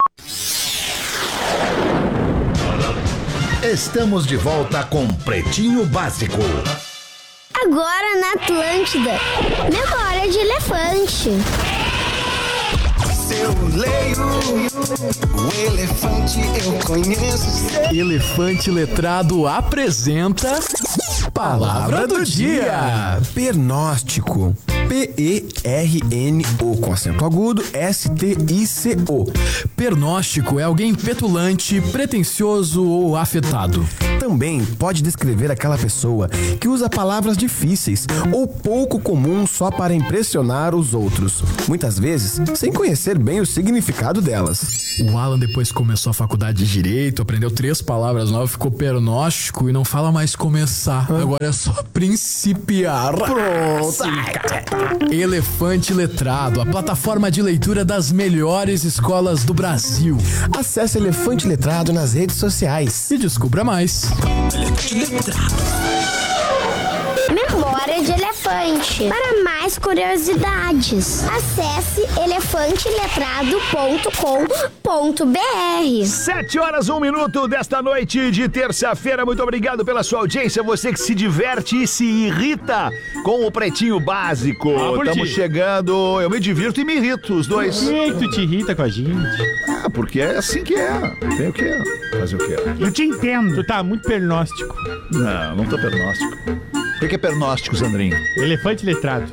Speaker 8: Estamos de volta com Pretinho Básico.
Speaker 13: Agora na Atlântida. Memória de elefante.
Speaker 6: Eu leio o elefante, eu conheço.
Speaker 14: Elefante Letrado apresenta Palavra do Dia.
Speaker 15: Pernóstico. P E R N O com acento agudo, S T I C O.
Speaker 14: Pernóstico é alguém petulante, pretensioso ou afetado.
Speaker 15: Também pode descrever aquela pessoa que usa palavras difíceis ou pouco comuns só para impressionar os outros, muitas vezes sem conhecer bem o significado delas.
Speaker 14: O Alan depois começou a faculdade de Direito, aprendeu três palavras novas, ficou pernóstico e não fala mais começar. Agora é só principiar.
Speaker 15: Pronto.
Speaker 14: Elefante Letrado, a plataforma de leitura das melhores escolas do Brasil.
Speaker 15: Acesse Elefante Letrado nas redes sociais
Speaker 14: e descubra mais.
Speaker 13: Memória de elefante. Para mais curiosidades, acesse elefante letrado ponto com ponto b r.
Speaker 1: Sete horas, um minuto desta noite de terça-feira. Muito obrigado pela sua audiência. Você que se diverte e se irrita com o Pretinho Básico.
Speaker 2: Ah,
Speaker 1: Estamos chegando. Eu me divirto e me irrito, os dois.
Speaker 2: Por que tu te irrita com a gente?
Speaker 1: Ah, porque é assim que é. Tem o quê? Fazer o quê?
Speaker 3: Eu te entendo.
Speaker 2: Tu tá muito pernóstico.
Speaker 1: Não, não tô pernóstico. O que, que é pernóstico, Sandrinho?
Speaker 2: Elefante Letrado.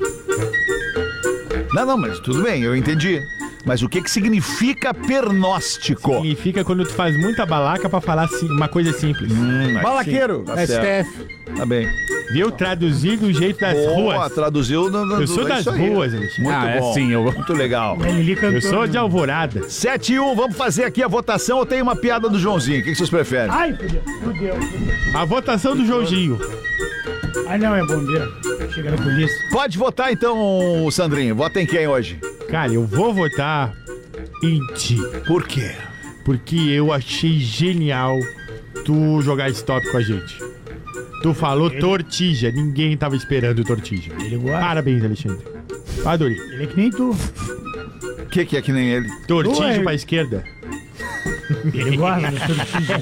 Speaker 1: Não, não, mas tudo bem, eu entendi. Mas o que que significa pernóstico?
Speaker 2: Significa quando tu faz muita balaca pra falar assim, uma coisa simples.
Speaker 1: Hum,
Speaker 9: Balaqueiro.
Speaker 1: Tá
Speaker 9: S T
Speaker 1: certo.
Speaker 9: F.
Speaker 1: Tá bem.
Speaker 2: Viu? Traduzir do jeito das
Speaker 1: Boa,
Speaker 2: ruas.
Speaker 1: traduziu. No, no,
Speaker 2: Eu sou
Speaker 1: é
Speaker 2: das
Speaker 1: isso aí.
Speaker 2: ruas, Alexandre.
Speaker 1: Muito
Speaker 10: Ah, é
Speaker 1: bom.
Speaker 10: sim, eu-
Speaker 1: Muito legal.
Speaker 2: Eu sou de Alvorada.
Speaker 1: sete e um, vamos fazer aqui a votação. Eu tenho uma piada do Joãozinho. O que que vocês preferem?
Speaker 3: Ai, fudeu, fudeu.
Speaker 2: A votação do Joãozinho.
Speaker 3: Ai, não, é bombeiro. Chega na polícia.
Speaker 1: Pode votar então, Sandrinho. Vota em quem hoje?
Speaker 2: Cara, eu vou votar em ti.
Speaker 1: Por quê?
Speaker 2: Porque eu achei genial tu jogar stop com a gente. Tu falou tortilha, ninguém tava esperando tortilha.
Speaker 3: Ele gosta.
Speaker 2: Parabéns, Alexandre. Adorei.
Speaker 3: Ele é que nem tu.
Speaker 1: O que que é que nem ele?
Speaker 2: Tortilha
Speaker 3: Ué.
Speaker 2: pra esquerda.
Speaker 3: Ele gosta do tortilha.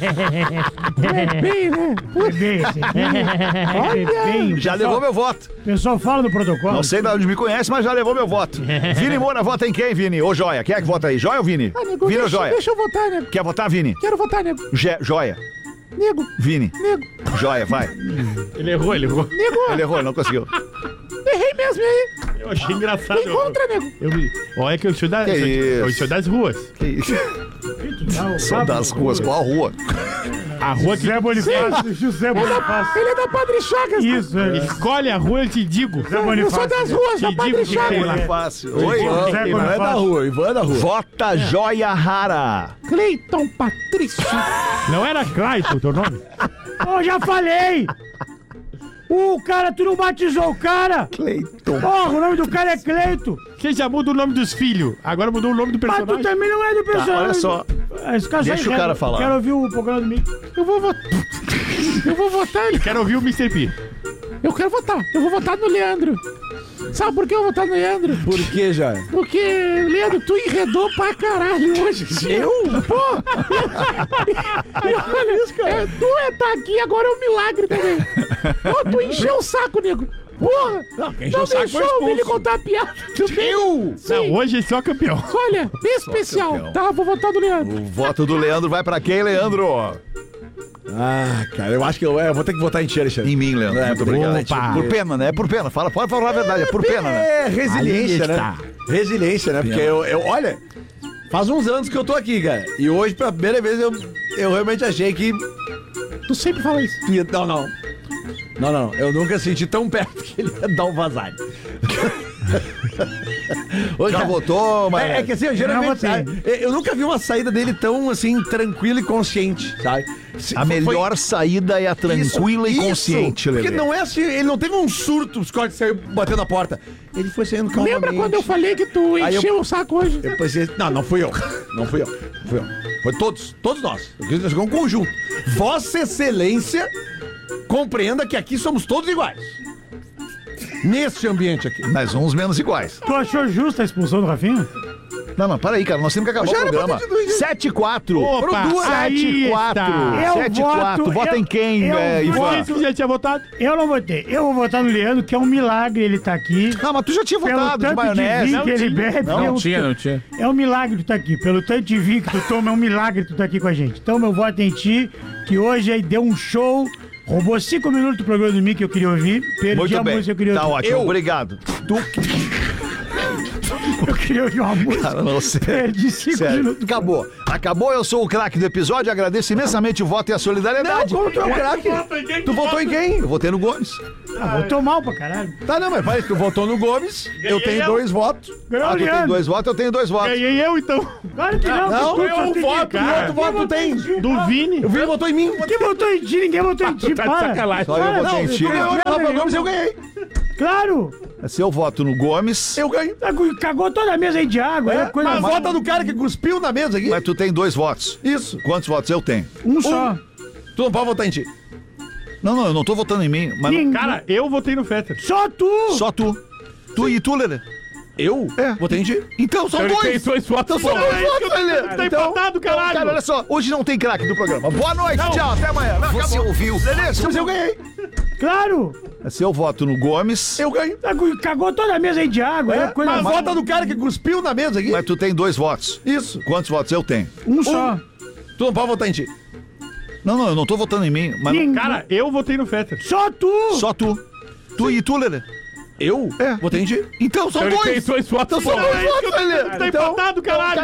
Speaker 3: É bem, né? É bem, esse aqui. É bem.
Speaker 1: Já levou meu voto.
Speaker 3: O pessoal fala no protocolo.
Speaker 1: Não sei de onde me conhece, mas já levou meu voto. Vini Moura, vota em quem, Vini? Ô, Joia. Quem é que vota aí? Joia ou Vini?
Speaker 12: Ah, nego,
Speaker 1: Vini ou
Speaker 12: deixa,
Speaker 1: Joia?
Speaker 12: deixa eu votar, nego.
Speaker 1: Quer votar, Vini?
Speaker 12: Quero votar, nego.
Speaker 1: Je- Joia.
Speaker 12: Nego,
Speaker 1: Vini.
Speaker 12: nego,
Speaker 1: Joia, vai.
Speaker 2: Ele errou, ele errou.
Speaker 12: nego.
Speaker 1: Ele errou, não conseguiu.
Speaker 12: Errei mesmo aí.
Speaker 2: Eu achei engraçado.
Speaker 12: Me contra, nego.
Speaker 2: Eu vi. Olha que eu sou, da,
Speaker 1: Que
Speaker 2: eu sou,
Speaker 1: isso?
Speaker 2: eu sou das ruas.
Speaker 1: Que isso? São das ruas. Qual rua?
Speaker 2: A rua que...
Speaker 3: José Bonifácio, José Bonifácio.
Speaker 12: Ele é da Padre Chagas.
Speaker 3: Isso, é.
Speaker 2: Escolhe a rua, eu te digo.
Speaker 3: José
Speaker 12: Eu
Speaker 3: Bonifácio.
Speaker 12: sou das ruas,
Speaker 2: Te
Speaker 12: da
Speaker 2: digo
Speaker 12: Padre
Speaker 2: que tem
Speaker 12: Chagas.
Speaker 2: lá.
Speaker 1: Fácil. Oi.
Speaker 3: José
Speaker 9: Ivan é da
Speaker 3: Bonifácio.
Speaker 9: rua, Ivan é da rua.
Speaker 1: Vota Joia Rara.
Speaker 12: Cleiton Patrício.
Speaker 2: Não era Clayton o teu nome?
Speaker 3: Ô, já falei! O cara, tu não batizou o cara?
Speaker 1: Cleiton.
Speaker 3: Porra, o nome do cara é Cleito.
Speaker 2: Você já muda o nome dos filhos. Agora mudou o nome do
Speaker 3: Mas tu
Speaker 2: personagem.
Speaker 3: também não é do personagem.
Speaker 1: olha só.
Speaker 3: Esse cara
Speaker 1: Deixa
Speaker 3: sai
Speaker 1: o cara
Speaker 3: reto.
Speaker 1: falar.
Speaker 3: Quero ouvir o programa do Mico.
Speaker 12: Eu vou votar. Eu vou votar. ele-
Speaker 2: Quero ouvir o mister P.
Speaker 12: Eu quero votar. Eu vou votar no Leandro. Sabe por que eu vou votar no Leandro?
Speaker 9: Por que, já?
Speaker 12: Porque, Leandro, tu enredou pra caralho hoje. Eu? Pô! E olha, é, tu é tá aqui, agora é um milagre também. Pô, tu encheu o saco, nego. Porra! Não,
Speaker 9: quem encheu o saco foi
Speaker 12: deixou o Vini
Speaker 9: expulso.
Speaker 12: contar a piada. Tu
Speaker 9: Eu?
Speaker 12: Sim.
Speaker 2: Não, hoje é só campeão.
Speaker 12: Olha, especial.
Speaker 1: campeão.
Speaker 12: Tá, vou votar no Leandro.
Speaker 1: O voto do Leandro vai pra quem, Leandro?
Speaker 9: Ah, cara, eu acho que eu, é, eu vou ter que votar em ti, Alexandre.
Speaker 1: Em mim, Leandro.
Speaker 9: É,
Speaker 1: Muito obrigado.
Speaker 2: opa.
Speaker 1: Por pena, né? É por pena. Fala, pode falar a verdade. É por pena, né?
Speaker 9: É, resiliência,
Speaker 2: Aí
Speaker 9: né?
Speaker 2: está.
Speaker 9: Resiliência, né? Porque eu, eu, olha, faz uns anos que eu tô aqui, cara. E hoje, pela primeira vez, eu, eu realmente achei que...
Speaker 12: Tu sempre fala isso.
Speaker 9: que- Não, não. Não, não. Eu nunca senti tão perto que ele ia dar um vazar. Hoje
Speaker 1: Já votou, mas...
Speaker 9: É, é que assim, eu, geralmente,
Speaker 3: Eu não
Speaker 9: sabe, eu nunca vi uma saída dele tão, assim, tranquila e consciente, sabe? Se-
Speaker 1: A
Speaker 9: foi-
Speaker 1: melhor saída é a tranquila
Speaker 9: Isso,
Speaker 1: e consciente,
Speaker 9: isso, Porque
Speaker 1: Lelê.
Speaker 9: não é assim, ele não teve um surto, o Scott saiu batendo a porta. Ele foi saindo calmamente.
Speaker 12: Lembra quando eu falei que tu
Speaker 9: Aí eu-
Speaker 12: encheu o saco hoje?
Speaker 9: Eu pensei, não, não fui eu. Não fui eu. Não fui eu. Foi todos, todos nós. Nós ficamos um conjunto. Vossa Excelência, compreenda que aqui somos todos iguais. Neste ambiente aqui.
Speaker 1: Mas uns menos iguais.
Speaker 3: Tu achou justa a expulsão do Rafinha?
Speaker 1: Não, não, para aí, cara. Nós temos que acabar
Speaker 9: Já
Speaker 1: o
Speaker 9: era
Speaker 1: programa.
Speaker 9: pra ter tido isso.
Speaker 1: sete e quatro.
Speaker 2: Opa,
Speaker 1: Foram duas.
Speaker 2: aí
Speaker 1: sete e quatro.
Speaker 2: está.
Speaker 3: Eu
Speaker 1: sete e quatro.
Speaker 3: voto-
Speaker 1: Vota
Speaker 3: eu-
Speaker 1: em quem,
Speaker 3: eu
Speaker 1: é, Ivan?
Speaker 3: voto-
Speaker 2: Você já tinha votado?
Speaker 3: Eu não votei. Eu vou votar no Leandro, que é um milagre ele tá aqui.
Speaker 1: Não, mas tu já tinha
Speaker 3: Pelo
Speaker 1: votado de
Speaker 3: tanto de
Speaker 1: maionese.
Speaker 3: vinho
Speaker 1: Não
Speaker 3: que ele
Speaker 1: tinha.
Speaker 3: bebe.
Speaker 10: Não,
Speaker 3: é um-
Speaker 10: tinha, não tinha.
Speaker 3: É um milagre tu tá aqui. Pelo tanto de vinho que tu toma, é um milagre tu tá aqui com a gente. Então, meu voto é em ti, que hoje aí deu um show. Roubou cinco minutos do programa do mim que eu queria ouvir. Perdi
Speaker 1: Muito
Speaker 3: a
Speaker 1: bem.
Speaker 3: música que eu queria
Speaker 1: Tá
Speaker 3: ouvir.
Speaker 1: ótimo,
Speaker 9: Eu-
Speaker 1: obrigado. Tu,
Speaker 3: Eu queria ouvir uma música.
Speaker 1: cara, não sei.
Speaker 3: Perdi cinco
Speaker 1: Sério.
Speaker 3: minutos.
Speaker 1: Acabou. Acabou, eu sou o craque do episódio. Agradeço imensamente o voto e a
Speaker 9: Não,
Speaker 1: solidariedade.
Speaker 9: como tu é o craque? Tu votou em quem?
Speaker 1: Eu votei no Gomes.
Speaker 3: Ah, votou mal pra caralho.
Speaker 9: Tá, não, mas vai, tu votou no Gomes, eu tenho dois votos.
Speaker 3: Ganhou
Speaker 1: Ah,
Speaker 3: o
Speaker 1: tu tem
Speaker 3: Leandro.
Speaker 1: dois votos, eu tenho dois votos.
Speaker 2: Ganhei eu, então.
Speaker 3: Claro que não.
Speaker 9: Não,
Speaker 3: tu
Speaker 9: eu
Speaker 3: só
Speaker 9: um
Speaker 3: tem
Speaker 9: voto,
Speaker 3: que-
Speaker 9: e outro voto tu tem.
Speaker 2: Do Vini.
Speaker 9: O Vini votou em mim.
Speaker 3: Quem votou em ti? Ninguém votou em ti.
Speaker 10: Tá de
Speaker 3: Para.
Speaker 10: sacanagem.
Speaker 1: Só eu
Speaker 3: Para.
Speaker 1: votei em
Speaker 3: Não,
Speaker 1: ti.
Speaker 9: Eu,
Speaker 3: não,
Speaker 9: Rafa
Speaker 3: não,
Speaker 9: Gomes,
Speaker 3: não.
Speaker 9: eu ganhei.
Speaker 3: Claro.
Speaker 1: Se eu voto no Gomes,
Speaker 9: Eu ganho.
Speaker 3: Cagou toda a mesa aí de água. É, coisa
Speaker 9: Mas
Speaker 3: mais-
Speaker 9: vota do cara que cuspiu na mesa aqui.
Speaker 1: mas tu tem dois votos.
Speaker 9: Isso.
Speaker 1: Quantos votos eu tenho?
Speaker 3: Um só.
Speaker 9: Tu não pode votar em ti.
Speaker 1: Não, não, eu não tô votando em mim. Mas
Speaker 3: Ninguém.
Speaker 2: Cara, eu votei no Fetter.
Speaker 3: Só tu.
Speaker 1: só tu. Tu e tu, Lelê.
Speaker 9: Eu?
Speaker 1: É.
Speaker 9: Votei em ti.
Speaker 1: Então são
Speaker 10: Ele tem
Speaker 1: dois.
Speaker 10: dois votos.
Speaker 1: Então são
Speaker 10: pô.
Speaker 1: dois votos, Lelê.
Speaker 2: Tá empatado, caralho.
Speaker 1: Cara, olha só. Hoje não tem craque do programa. Boa noite, tchau. Até amanhã. Não,
Speaker 8: Você
Speaker 1: acabou.
Speaker 8: ouviu?
Speaker 1: Lelê, se
Speaker 9: Mas eu ganhei.
Speaker 3: Claro.
Speaker 1: Se eu voto no Gomes,
Speaker 9: Eu ganho.
Speaker 3: Cagou toda a mesa aí de água. É, coisa
Speaker 9: Mas
Speaker 3: mais-
Speaker 9: vota do cara que cuspiu na mesa aqui.
Speaker 1: mas tu tem dois votos.
Speaker 9: Isso.
Speaker 1: Quantos votos eu tenho?
Speaker 3: Um só.
Speaker 9: Tu não pode votar em ti.
Speaker 1: Não, não, eu não tô votando em mim. Mas
Speaker 3: Ninguém.
Speaker 2: Cara, eu votei no Fetter.
Speaker 3: Só tu.
Speaker 1: só tu. Tu e tu, Lelê.
Speaker 9: Eu?
Speaker 1: É.
Speaker 9: Votei em ti.
Speaker 1: Então são
Speaker 10: Ele tem
Speaker 1: dois.
Speaker 10: dois votos.
Speaker 1: Então são
Speaker 10: pô.
Speaker 1: dois votos, Lelê.
Speaker 2: Tá
Speaker 1: Então,
Speaker 2: empatado, caralho.